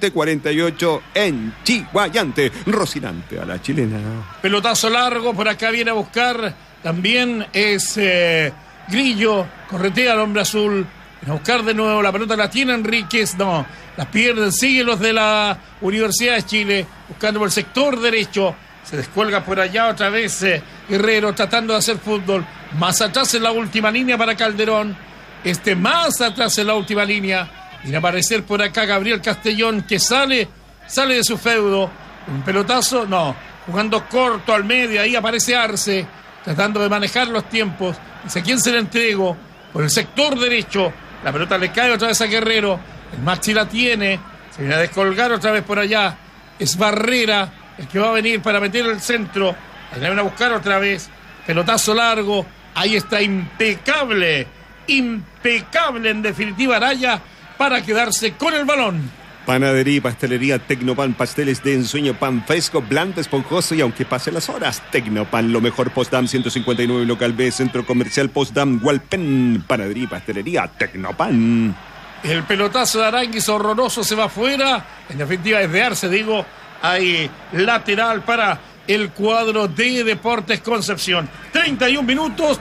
2048 en Chiguayante. Rocinante a la chilena. Pelotazo largo, por acá viene a buscar. También es Grillo. Corretea al hombre azul. Viene a buscar de nuevo, la pelota la tiene Enríquez. No, las pierden, siguen los de la Universidad de Chile. Buscando por el sector derecho. Se descuelga por allá otra vez Guerrero, tratando de hacer fútbol. Más atrás en la última línea para Calderón. Más atrás en la última línea. Viene a aparecer por acá Gabriel Castellón, que sale de su feudo. Un pelotazo, no. Jugando corto al medio, ahí aparece Arce, tratando de manejar los tiempos. Dice, ¿a quién se le entrego? Por el sector derecho. La pelota le cae otra vez a Guerrero. El Maxi la tiene. Se viene a descolgar otra vez por allá. Es Barrera el que va a venir para meter el centro. Ahí la van a buscar otra vez. Pelotazo largo. Ahí está impecable. Impecable en definitiva Araya para quedarse con el balón. Panadería y pastelería Tecnopan, pasteles de ensueño, pan fresco, blando, esponjoso y aunque pasen las horas. Tecnopan, lo mejor. Postdam 159, local B, centro comercial Postdam, Hualpén. Panadería y pastelería Tecnopan. El pelotazo de Aránguiz horroroso se va afuera. En definitiva es de Arce, digo. Hay lateral para el cuadro de Deportes Concepción. 31 minutos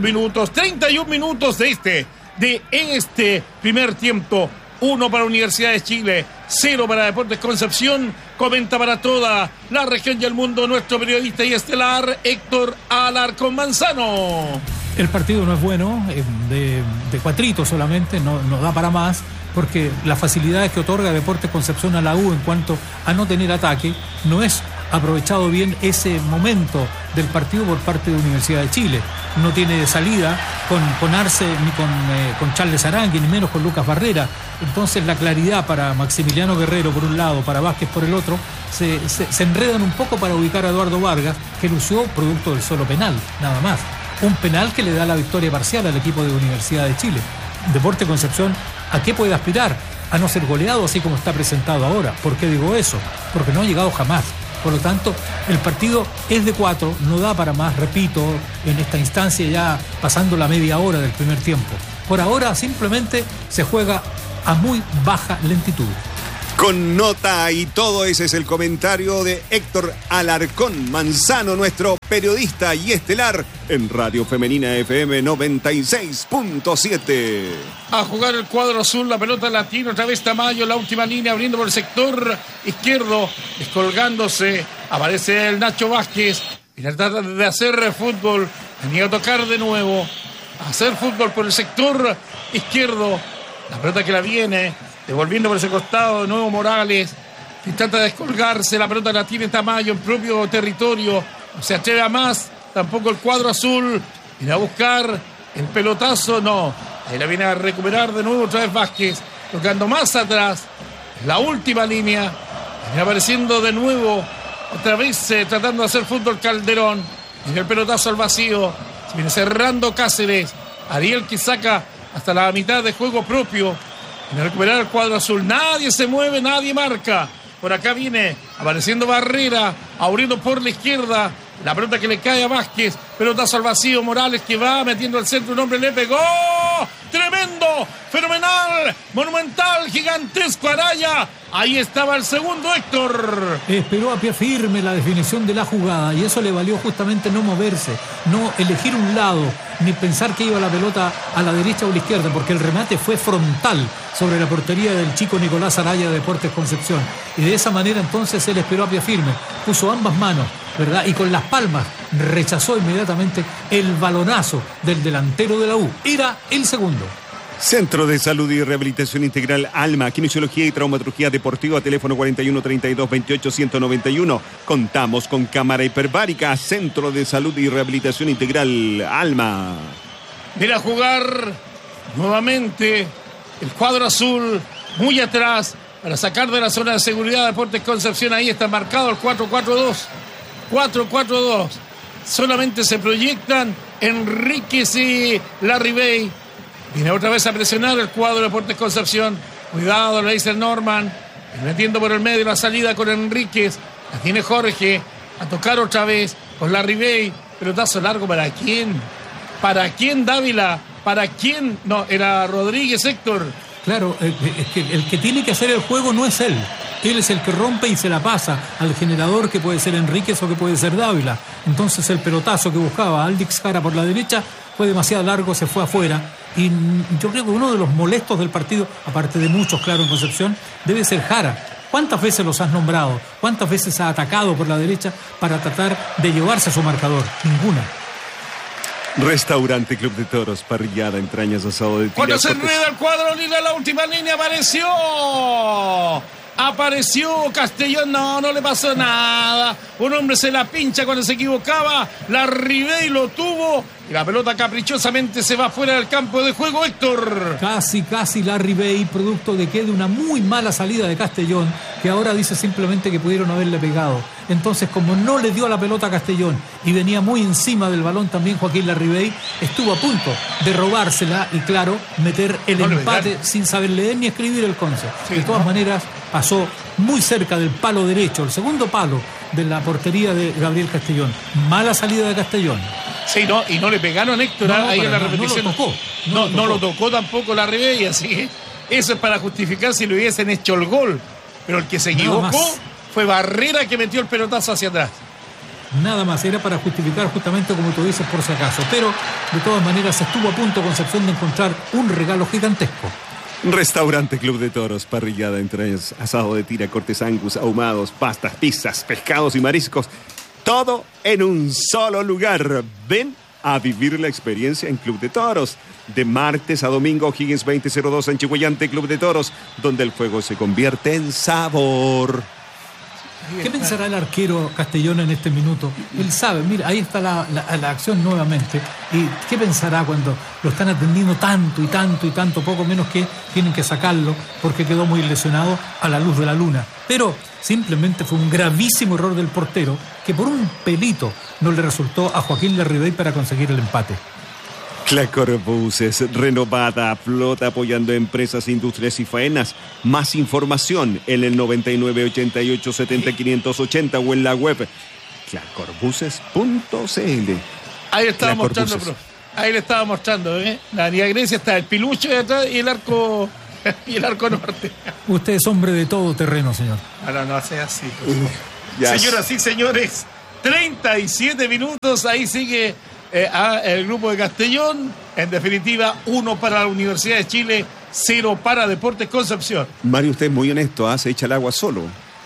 de este primer tiempo. 1 para Universidad de Chile, 0 para Deportes Concepción. Comenta para toda la región y el mundo nuestro periodista y estelar Héctor Alarcón Manzano. El partido no es bueno, de cuatrito solamente, no da para más, porque las facilidades que otorga Deportes Concepción a la U en cuanto a no tener ataque, no es aprovechado bien ese momento del partido por parte de Universidad de Chile. No tiene salida con Arce, ni con Charles Arangui, ni menos con Lucas Barrera. Entonces la claridad para Maximiliano Guerrero por un lado, para Vázquez por el otro, se enredan un poco para ubicar a Eduardo Vargas, que lució producto del solo penal, nada más. Un penal que le da la victoria parcial al equipo de Universidad de Chile. Deportes Concepción, ¿a qué puede aspirar? a no ser goleado así como está presentado ahora. ¿Por qué digo eso? Porque no ha llegado jamás. Por lo tanto, el partido es de 4, no da para más, repito, en esta instancia ya pasando la media hora del primer tiempo. Por ahora simplemente se juega a muy baja lentitud. Con nota y todo, ese es el comentario de Héctor Alarcón Manzano, nuestro periodista y estelar en Radio Femenina FM 96.7. A jugar el cuadro azul, la pelota la tiene otra vez Tamayo, la última línea, abriendo por el sector izquierdo, descolgándose, aparece el Nacho Vázquez, y trata de hacer fútbol, venía a tocar de nuevo, a hacer fútbol por el sector izquierdo, la pelota que la viene, devolviendo por ese costado de nuevo Morales, que trata de descolgarse, la pelota la tiene Tamayo en propio territorio, no se atreve a más, tampoco el cuadro azul, viene a buscar el pelotazo, no, ahí la viene a recuperar de nuevo otra vez Vázquez, tocando más atrás, la última línea, viene apareciendo de nuevo, otra vez tratando de hacer fútbol Calderón, viene el pelotazo al vacío, se viene cerrando Cáceres, Ariel que saca hasta la mitad de juego propio, viene a recuperar el cuadro azul, nadie se mueve, nadie marca, por acá viene apareciendo Barrera, abriendo por la izquierda, la pelota que le cae a Vázquez, pelotazo al vacío, Morales que va metiendo al centro, un hombre le pegó, tremendo, fenomenal, monumental, gigantesco, Araya, ahí estaba el segundo, Héctor. Esperó a pie firme la definición de la jugada y eso le valió justamente no moverse, no elegir un lado, ni pensar que iba la pelota a la derecha o a la izquierda, porque el remate fue frontal sobre la portería del chico Nicolás Araya de Deportes Concepción, y de esa manera entonces él esperó a pie firme, puso ambas manos, ¿verdad? Y con las palmas rechazó inmediatamente el balonazo del delantero de la U. Era el segundo. Centro de Salud y Rehabilitación Integral Alma, Kinesiología y Traumatología Deportiva, teléfono 41 32 28 191. Contamos con cámara hiperbárica. Centro de Salud y Rehabilitación Integral Alma. Mira a jugar nuevamente el cuadro azul muy atrás para sacar de la zona de seguridad de Deportes Concepción. Ahí está marcado el 4-4-2. 4-4-2. Solamente se proyectan Enríquez y Larribey. Viene otra vez a presionar el cuadro de Deportes Concepción. Cuidado, le dice el Norman. Metiendo por el medio la salida con Enríquez. La tiene Jorge. A tocar otra vez con Larribey. Pelotazo largo, ¿para quién? ¿Para quién, Dávila? ¿Para quién? No, era Rodríguez, Héctor. Claro, es que el que tiene que hacer el juego no es él. Él es el que rompe y se la pasa al generador, que puede ser Enríquez o que puede ser Dávila. Entonces el pelotazo que buscaba Aldix Jara por la derecha fue demasiado largo, se fue afuera. Y yo creo que uno de los molestos del partido, aparte de muchos, claro, en Concepción, debe ser Jara. ¿Cuántas veces los has nombrado? ¿Cuántas veces ha atacado por la derecha para tratar de llevarse a su marcador? Ninguna. Restaurante Club de Toros, parrillada, entrañas, asado de tira. Cuando se enreda el cuadro, Lila, la última línea apareció Castellón, no le pasó nada, un hombre se la pincha cuando se equivocaba, Larribey lo tuvo y la pelota caprichosamente se va fuera del campo de juego, Héctor. Casi Larribey, producto de que de una muy mala salida de Castellón, que ahora dice simplemente que pudieron haberle pegado. Entonces, como no le dio la pelota a Castellón y venía muy encima del balón también Joaquín Larribey, estuvo a punto de robársela y, claro, meter el empate sin saber leer ni escribir el Conce. Sí, de todas maneras, pasó muy cerca del palo derecho, el segundo palo de la portería de Gabriel Castellón. Mala salida de Castellón. Sí, no, y no le pegaron, Héctor, ahí en la repetición. No lo tocó tampoco Larribey, así que eso es para justificar si le hubiesen hecho el gol. Pero el que se equivocó fue Barrera, que metió el pelotazo hacia atrás. Nada más, era para justificar justamente como tú dices, por si acaso. Pero de todas maneras estuvo a punto Concepción de encontrar un regalo gigantesco. Restaurante Club de Toros, parrillada, entrañas, asado de tira, cortes angus, ahumados, pastas, pizzas, pescados y mariscos. Todo en un solo lugar. Ven a vivir la experiencia en Club de Toros. De martes a domingo, Higgins 2002 en Chihuayante, Club de Toros, donde el fuego se convierte en sabor. ¿Qué pensará el arquero Castellón en este minuto? Él sabe, mira, ahí está la acción nuevamente. ¿Y qué pensará cuando lo están atendiendo tanto, poco menos que tienen que sacarlo porque quedó muy lesionado a la luz de la luna? Pero simplemente fue un gravísimo error del portero que por un pelito no le resultó a Joaquín Larribey para conseguir el empate. Clacorbuses, renovada flota apoyando empresas, industrias y faenas. Más información en el 99 88 70 580 o en la web clacorbuses.cl. Ahí estaba mostrando, profe. Ahí le estaba mostrando, La Liga Grecia está el pilucho de atrás y el arco norte. Usted es hombre de todo terreno, señor. Ahora no hace así. Señoras y señores, 37 minutos, ahí sigue el grupo de Castellón. En definitiva, 1 para la Universidad de Chile, 0 para Deportes Concepción. Mario, usted es muy honesto, se echa el agua solo.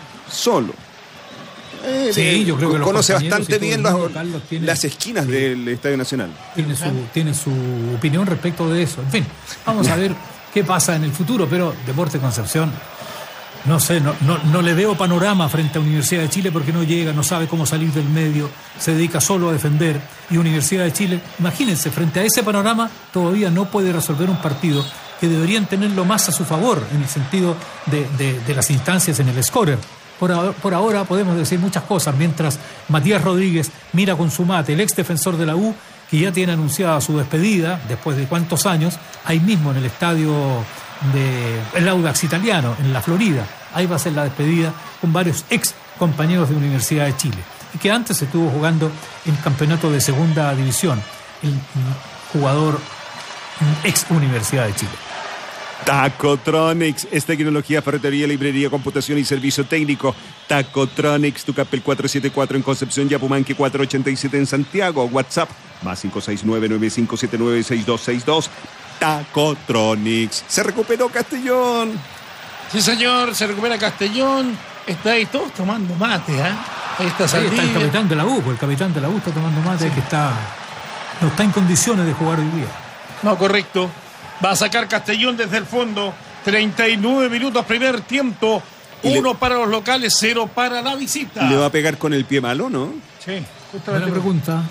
Sí, yo creo que conoce bastante bien las esquinas del Estadio Nacional. Tiene su opinión respecto de eso. En fin, vamos a ver qué pasa en el futuro, pero Deportes Concepción, no sé, no le veo panorama frente a Universidad de Chile porque no llega, no sabe cómo salir del medio, se dedica solo a defender. Y Universidad de Chile, imagínense, frente a ese panorama todavía no puede resolver un partido que deberían tenerlo más a su favor en el sentido de las instancias en el scorer. Por ahora podemos decir muchas cosas, mientras Matías Rodríguez mira con su mate, el ex defensor de la U, que ya tiene anunciada su despedida, después de cuántos años, ahí mismo en el estadio del Audax Italiano, en la Florida. Ahí va a ser la despedida con varios ex compañeros de Universidad de Chile, y que antes estuvo jugando en campeonato de segunda división, el jugador ex Universidad de Chile. Tacotronics es tecnología, ferretería, librería, computación y servicio técnico. Tacotronics, Tucapel 474 en Concepción, Yapumanque 487 en Santiago. WhatsApp más 569-9579-6262. Tacotronics. Se recuperó Castellón. Sí, señor, se recupera Castellón. Está ahí todos tomando mate, Ahí está Saldivia. Ahí está el capitán de la U, el capitán de la U está tomando mate, sí. Que no está en condiciones de jugar hoy día. No, correcto. Va a sacar Castellón desde el fondo. 39 minutos, primer tiempo. 1 para los locales, 0 para la visita. ¿Le va a pegar con el pie malo, no? Sí, justamente. Buena pregunta.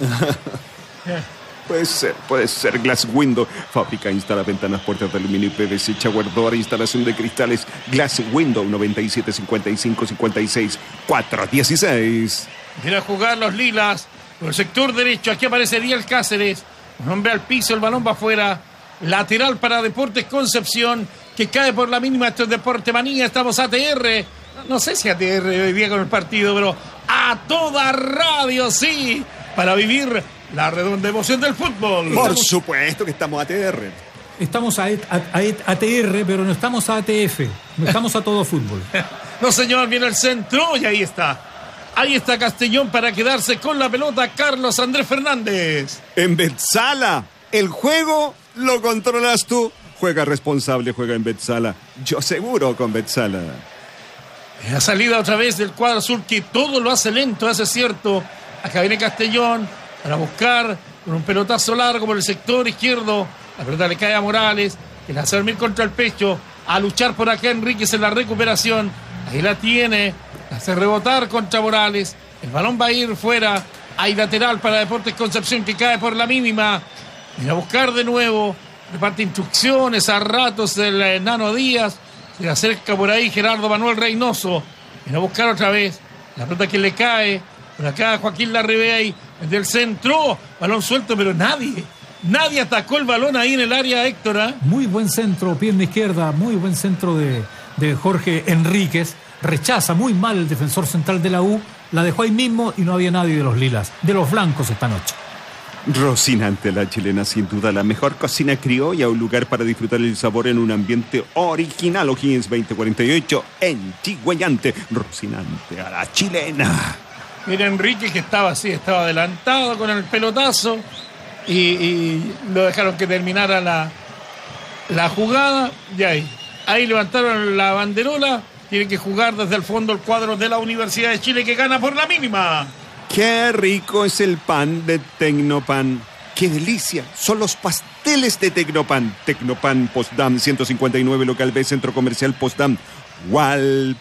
Puede ser. Glass Window. Fábrica, instala ventanas, puertas de aluminio y PVC. Chaguardor, instalación de cristales. Glass Window, 97 55 56 416. Viene a jugar los lilas. Por el sector derecho, aquí aparecería el Cáceres. Un hombre al piso, el balón va afuera. Lateral para Deportes Concepción, que cae por la mínima. Esto es Deporte Manía, estamos ATR. No sé si ATR hoy día con el partido, pero a toda radio, sí, para vivir la redonda emoción del fútbol. Por supuesto que estamos ATR. Estamos a ATR, pero no estamos a ATF. No estamos a todo fútbol. No, señor, viene el centro y ahí está. Ahí está Castellón para quedarse con la pelota. Carlos Andrés Fernández. En Betsala, el juego lo controlas tú. Juega responsable, juega en Betsala. Yo seguro con Betsala. La salida otra vez del cuadro azul, que todo lo hace lento, hace cierto. Acá viene Castellón para buscar con un pelotazo largo por el sector izquierdo. La pelota le cae a Morales, que la hace dormir contra el pecho. A luchar por acá Enríquez en la recuperación. Ahí la tiene. La hace rebotar contra Morales. El balón va a ir fuera. Hay lateral para Deportes Concepción, que cae por la mínima. Y a buscar de nuevo. Reparte instrucciones a ratos el enano Díaz. Se le acerca por ahí Gerardo Manuel Reynoso. Y a buscar otra vez. La pelota que le cae. Por acá Joaquín Larribey. Desde el centro. Balón suelto, pero nadie atacó el balón ahí en el área, Héctor. Muy buen centro, pierna izquierda. Muy buen centro de Jorge Enríquez. Rechaza muy mal el defensor central de la U. La dejó ahí mismo y no había nadie de los lilas. De los blancos esta noche. Rocinante, la chilena, sin duda la mejor cocina criolla, un lugar para disfrutar el sabor en un ambiente original. O'Higgins 2048 en Chigüeyante. Rocinante a la chilena. Mira Enrique, que estaba adelantado con el pelotazo y lo dejaron que terminara la jugada. Y ahí levantaron la banderola. Tiene que jugar desde el fondo el cuadro de la Universidad de Chile, que gana por la mínima. ¡Qué rico es el pan de Tecnopan! ¡Qué delicia! Son los pasteles de Tecnopan. Tecnopan Postdam 159, local B, Centro Comercial Postdam, Hualpén.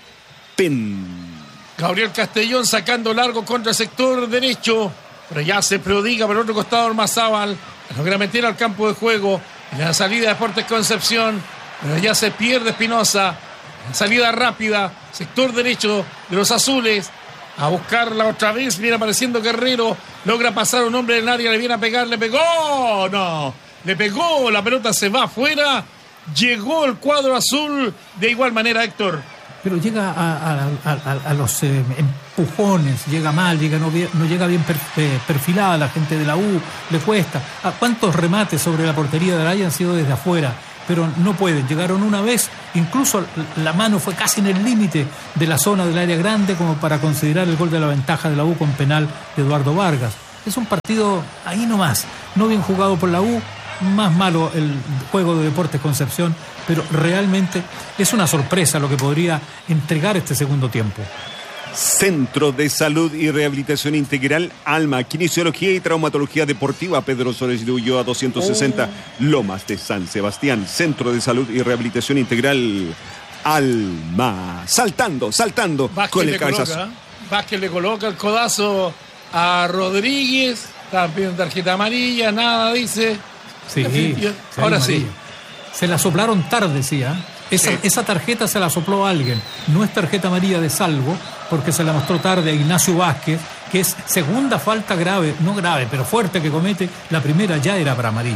Gabriel Castellón sacando largo contra el sector derecho, pero ya se prodiga por el otro costado Ormazábal. Logra meter al campo de juego. En la salida de Deportes Concepción, pero ya se pierde Espinosa. Salida rápida, sector derecho de los azules. A buscarla otra vez, viene apareciendo Guerrero. Logra pasar un hombre en el área, le viene a pegar, le pegó. No, le pegó, la pelota se va afuera, llegó el cuadro azul de igual manera, Héctor. Pero llega a los empujones, llega mal, no llega bien perfilada la gente de la U, le cuesta. ¿Cuántos remates sobre la portería de Araya han sido desde afuera? Pero no pueden, llegaron una vez, incluso la mano fue casi en el límite de la zona del área grande como para considerar el gol de la ventaja de la U con penal de Eduardo Vargas. Es un partido ahí nomás, no bien jugado por la U, más malo el juego de Deportes Concepción, pero realmente es una sorpresa lo que podría entregar este segundo tiempo. Centro de Salud y Rehabilitación Integral Alma, Kinesiología y Traumatología Deportiva Pedro Soles de Ulloa 260, Lomas de San Sebastián. Centro de Salud y Rehabilitación Integral Alma. Saltando Vázquez con el cabezazo. Vázquez le coloca el codazo a Rodríguez, está pidiendo tarjeta amarilla, nada dice. Sí, ahora sí. Se la soplaron tarde, sí, ¿eh? Esa tarjeta se la sopló a alguien. No es tarjeta amarilla de Salvo, porque se la mostró tarde a Ignacio Vázquez, que es segunda falta grave, no grave, pero fuerte que comete. La primera ya era para amarilla.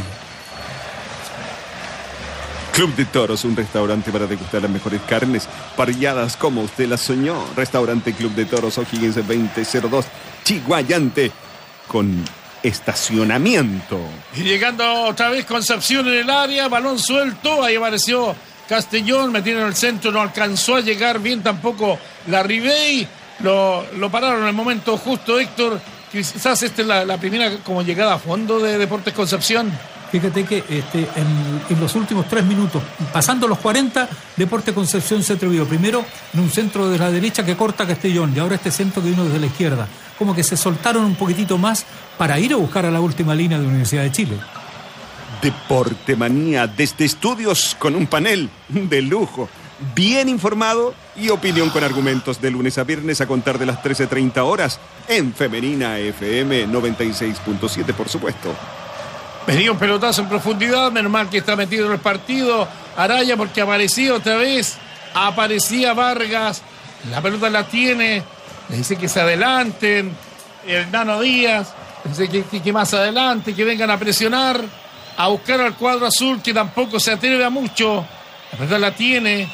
Club de Toros, un restaurante para degustar las mejores carnes, parrilladas como usted las soñó. Restaurante Club de Toros, O'Higgins 2002, Chiguayante, con estacionamiento. Y llegando otra vez Concepción en el área, balón suelto, ahí apareció Castellón, metido en el centro, no alcanzó a llegar bien tampoco la Ribey, lo pararon en el momento justo, Héctor. Quizás esta es la primera como llegada a fondo de Deportes Concepción. Fíjate que en los últimos 3 minutos, pasando los 40, Deportes Concepción se atrevió primero en un centro de la derecha que corta Castellón y ahora este centro que vino desde la izquierda. Como que se soltaron un poquitito más para ir a buscar a la última línea de Universidad de Chile. Deportemanía, desde estudios con un panel de lujo, bien informado y opinión con argumentos de lunes a viernes a contar de las 13:30 horas en Femenina FM 96.7, por supuesto. Venía un pelotazo en profundidad, menos mal que está metido en el partido Araya porque aparecía otra vez, aparecía Vargas, la pelota la tiene, le dice que se adelanten, el Nano Díaz, dice que más adelante, que vengan a presionar, a buscar al cuadro azul que tampoco se atreve a mucho, la pelota la tiene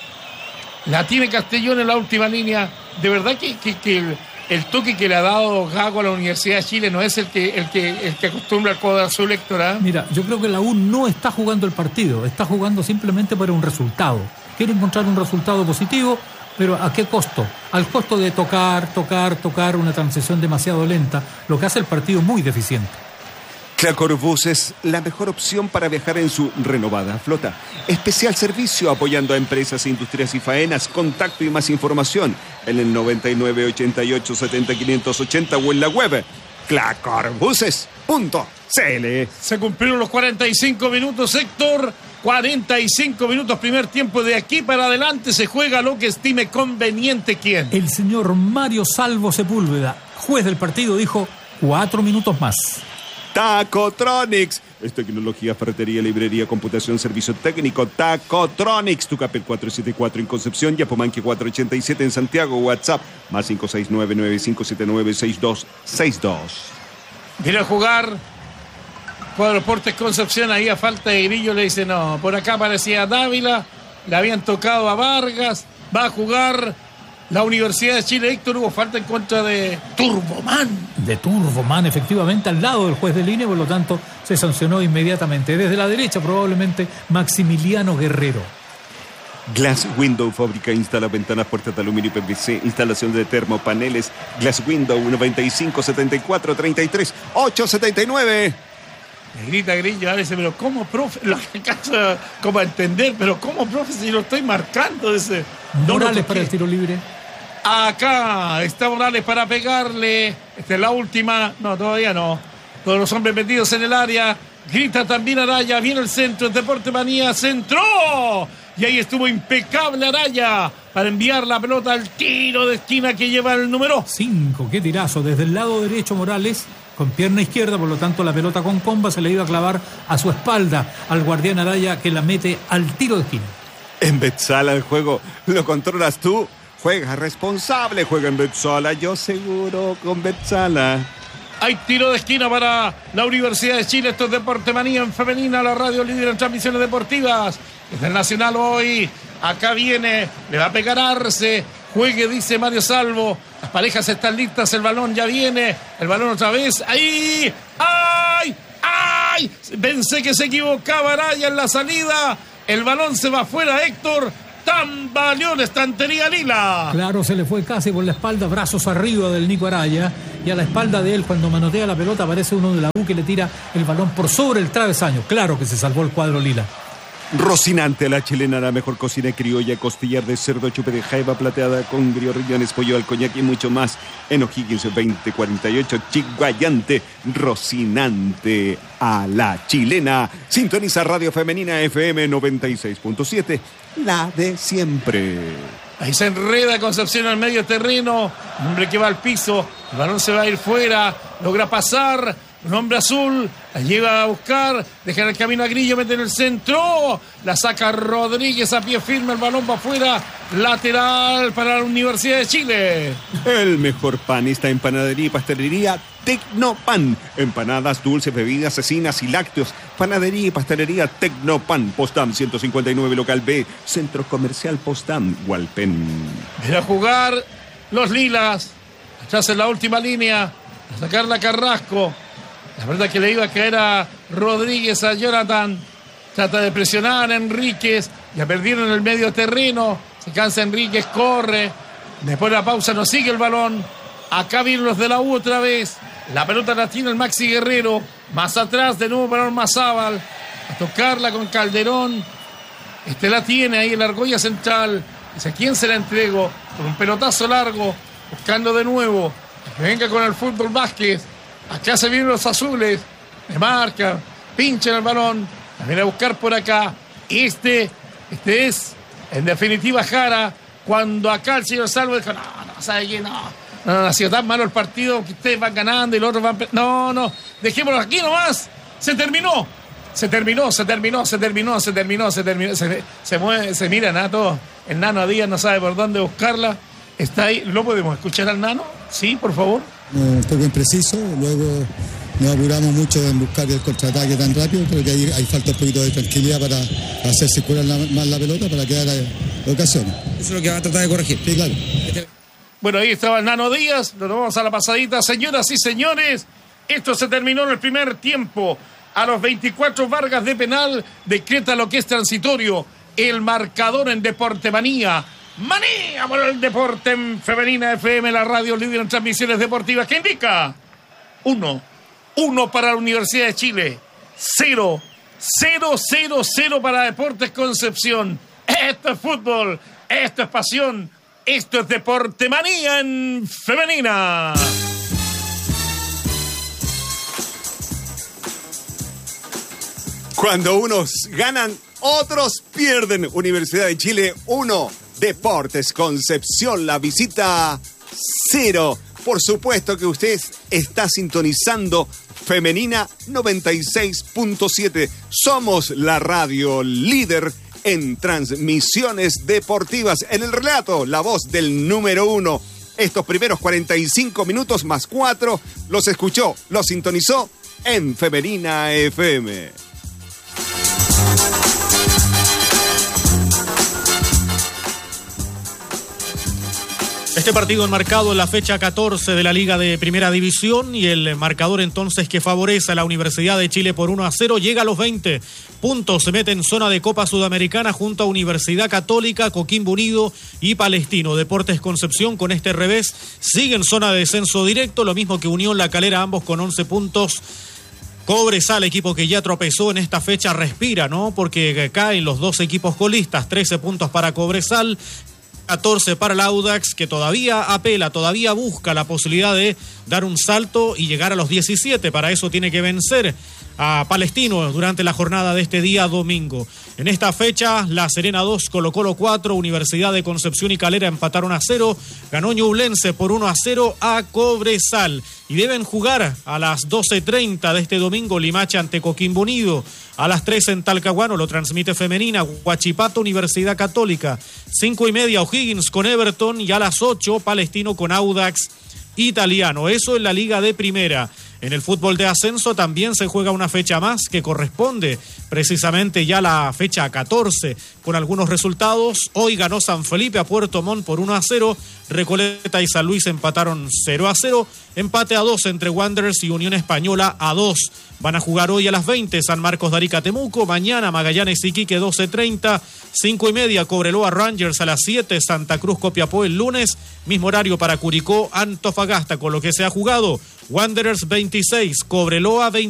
Castellón en la última línea. De verdad que el toque que le ha dado Gago a la Universidad de Chile no es el que acostumbra al cuadro azul, Héctor, ¿eh? Mira, yo creo que la U no está jugando el partido, está jugando simplemente para un resultado. Quiere encontrar un resultado positivo, pero ¿a qué costo? Al costo de tocar, una transición demasiado lenta, lo que hace el partido muy deficiente. Clacorbus es la mejor opción para viajar en su renovada flota. Especial servicio apoyando a empresas, industrias y faenas. Contacto y más información en el 99 88 70 580 o en la web clacorbuses.cl. Se cumplieron los 45 minutos, Héctor. 45 minutos, primer tiempo. De aquí para adelante se juega lo que estime conveniente. ¿Quién? El señor Mario Salvo Sepúlveda, juez del partido, dijo 4 minutos más. Tacotronics, es tecnología, ferretería, librería, computación, servicio técnico. Tacotronics, Tucapel 474 en Concepción, Yapomanque 487 en Santiago. WhatsApp más 569-9579-6262. Viene a jugar Cuadro Deportes Concepción, ahí a falta de Grillo le dice no. Por acá aparecía Dávila, le habían tocado a Vargas, va a jugar la Universidad de Chile. Héctor, hubo falta en contra de Turboman. De Turboman, efectivamente, al lado del juez de línea, por lo tanto se sancionó inmediatamente. Desde la derecha probablemente Maximiliano Guerrero. Glass Window, fábrica, instala ventanas, puertas de aluminio y PVC, instalación de termopaneles. Glass Window, 95 74 33 879. Me grita Grillo, a veces, pero ¿cómo, profe? Lo alcanzo como a entender, pero ¿cómo, profe? Si lo estoy marcando ese. Morales para el tiro libre. Acá está Morales para pegarle. Esta es la última. No, todavía no. Todos los hombres metidos en el área. Grita también Araya. Viene el centro. Deportemanía. ¡Centró! Y ahí estuvo impecable Araya para enviar la pelota al tiro de esquina que lleva el número 5. Qué tirazo. Desde el lado derecho Morales, con pierna izquierda, por lo tanto la pelota con comba se le iba a clavar a su espalda al guardián Araya, que la mete al tiro de esquina. En Betzala el juego lo controlas tú. Juega responsable, juega en Betzala. Yo seguro con Betzala. Hay tiro de esquina para la Universidad de Chile. Esto es Deporte Manía en femenina, la radio líder en transmisiones deportivas. Desde el Nacional hoy, acá viene, le va a pegar Arce. Juegue, dice Mario Salvo. Las parejas están listas, el balón ya viene. El balón otra vez. ¡Ahí! ¡Ay! ¡Ay! Pensé que se equivocaba Araya en la salida. El balón se va afuera, Héctor. Tambaleó la estantería lila. Claro, se le fue casi por la espalda, brazos arriba del Nico Araya. Y a la espalda de él, cuando manotea la pelota, aparece uno de la U que le tira el balón por sobre el travesaño. Claro que se salvó el cuadro lila. Rocinante, la chilena, la mejor cocina criolla, costillar de cerdo, chupe de jaiba plateada con grillo, riñones, pollo al coñac y mucho más. En O'Higgins 2048, Chiguayante, Rocinante a la chilena. Sintoniza Radio Femenina FM 96.7, la de siempre. Ahí se enreda Concepción al medio terreno. Un hombre que va al piso. El balón se va a ir fuera. Logra pasar. Un hombre azul. La lleva a buscar. Deja el camino a Grillo. Mete en el centro. La saca Rodríguez a pie firme. El balón va afuera. Lateral para la Universidad de Chile. El mejor pan está en panadería y pastelería Tecnopan. Empanadas, dulces, bebidas, cecinas y lácteos. Panadería y pastelería Tecnopan. Postam 159 local B. Centro Comercial Postam, Hualpén. Viene a jugar los lilas. Atrás en la última línea. A sacarla Carrasco. La verdad que le iba a caer a Rodríguez, a Jonathan. Trata de presionar a Enríquez. Ya perdieron el medio terreno. Se cansa Enríquez, corre. Después de la pausa no sigue el balón. Acá vienen los de la U otra vez. La pelota la tiene el Maxi Guerrero. Más atrás de nuevo para Ormazábal. A tocarla con Calderón. La tiene ahí en la argolla central. Dice, ¿a quién se la entrego? Con un pelotazo largo. Buscando de nuevo. Que venga con el fútbol Vázquez. Acá se vienen los azules. Le marca. Pinchan el balón. La viene a buscar por acá. Este es, en definitiva, Jara. Cuando acá el señor Salvo dijo, no, ¿sabe qué? No, ha sido tan malo el partido que ustedes van ganando y los otros van... No, dejémoslo aquí nomás. Se terminó. Se mueve, se miran a todos. El Nano a Díaz no sabe por dónde buscarla. Está ahí. ¿Lo podemos escuchar al Nano? Sí, por favor. Un poco impreciso, luego nos apuramos mucho en buscar el contraataque tan rápido. Creo que ahí falta un poquito de tranquilidad para hacer circular más la pelota, para crear ocasiones. Eso es lo que va a tratar de corregir. Sí, claro. Bueno, ahí estaba el Nano Díaz. Nos vamos a la pasadita. Señoras y señores, esto se terminó en el primer tiempo. A los 24 Vargas de penal decreta lo que es transitorio. El marcador en Deporte Manía. Manía por el deporte en Femenina FM, la radio líder en transmisiones deportivas, que indica 1 para la Universidad de Chile, 0 para Deportes Concepción. Esto es fútbol, esto es pasión, esto es Deporte Manía en Femenina. Cuando unos ganan, otros pierden. Universidad de Chile 1, Deportes Concepción, la visita 0. Por supuesto que usted está sintonizando Femenina 96.7. Somos la radio líder en transmisiones deportivas. En el relato, la voz del número 1. Estos primeros 45 minutos más 4 los escuchó, los sintonizó en Femenina FM. Este partido enmarcado en la fecha 14 de la Liga de Primera División y el marcador entonces que favorece a la Universidad de Chile por 1-0 llega a los 20 puntos. Se mete en zona de Copa Sudamericana junto a Universidad Católica, Coquimbo Unido y Palestino. Deportes Concepción con este revés sigue en zona de descenso directo, lo mismo que Unión La Calera, ambos con 11 puntos. Cobresal, equipo que ya tropezó en esta fecha, respira, ¿no? Porque caen los dos equipos colistas, 13 puntos para Cobresal, 14 para el Audax, que todavía apela, todavía busca la posibilidad de dar un salto y llegar a los 17. Para eso tiene que vencer a Palestino durante la jornada de este día domingo. En esta fecha, La Serena 2, Colo-Colo 4, Universidad de Concepción y Calera empataron a 0, ganó Ñublense por 1-0 a Cobresal. Y deben jugar a las 12:30 de este domingo Limache ante Coquimbo Unido. A las 3 en Talcahuano lo transmite Femenina, Huachipato, Universidad Católica. 5:30 O'Higgins con Everton y a las 8 Palestino con Audax Italiano. Eso en la Liga de Primera. En el fútbol de ascenso también se juega una fecha más que corresponde precisamente ya la fecha 14 con algunos resultados. Hoy ganó San Felipe a Puerto Montt por 1-0, Recoleta y San Luis empataron 0-0, empate a 2 entre Wanderers y Unión Española a 2. Van a jugar hoy a las 20 San Marcos de Arica Temuco, mañana Magallanes Iquique 12:30, 5:30 Cobreloa Rangers a las 7, Santa Cruz Copiapó el lunes, mismo horario para Curicó Antofagasta. Con lo que se ha jugado: Wanderers 26, Cobreloa 20.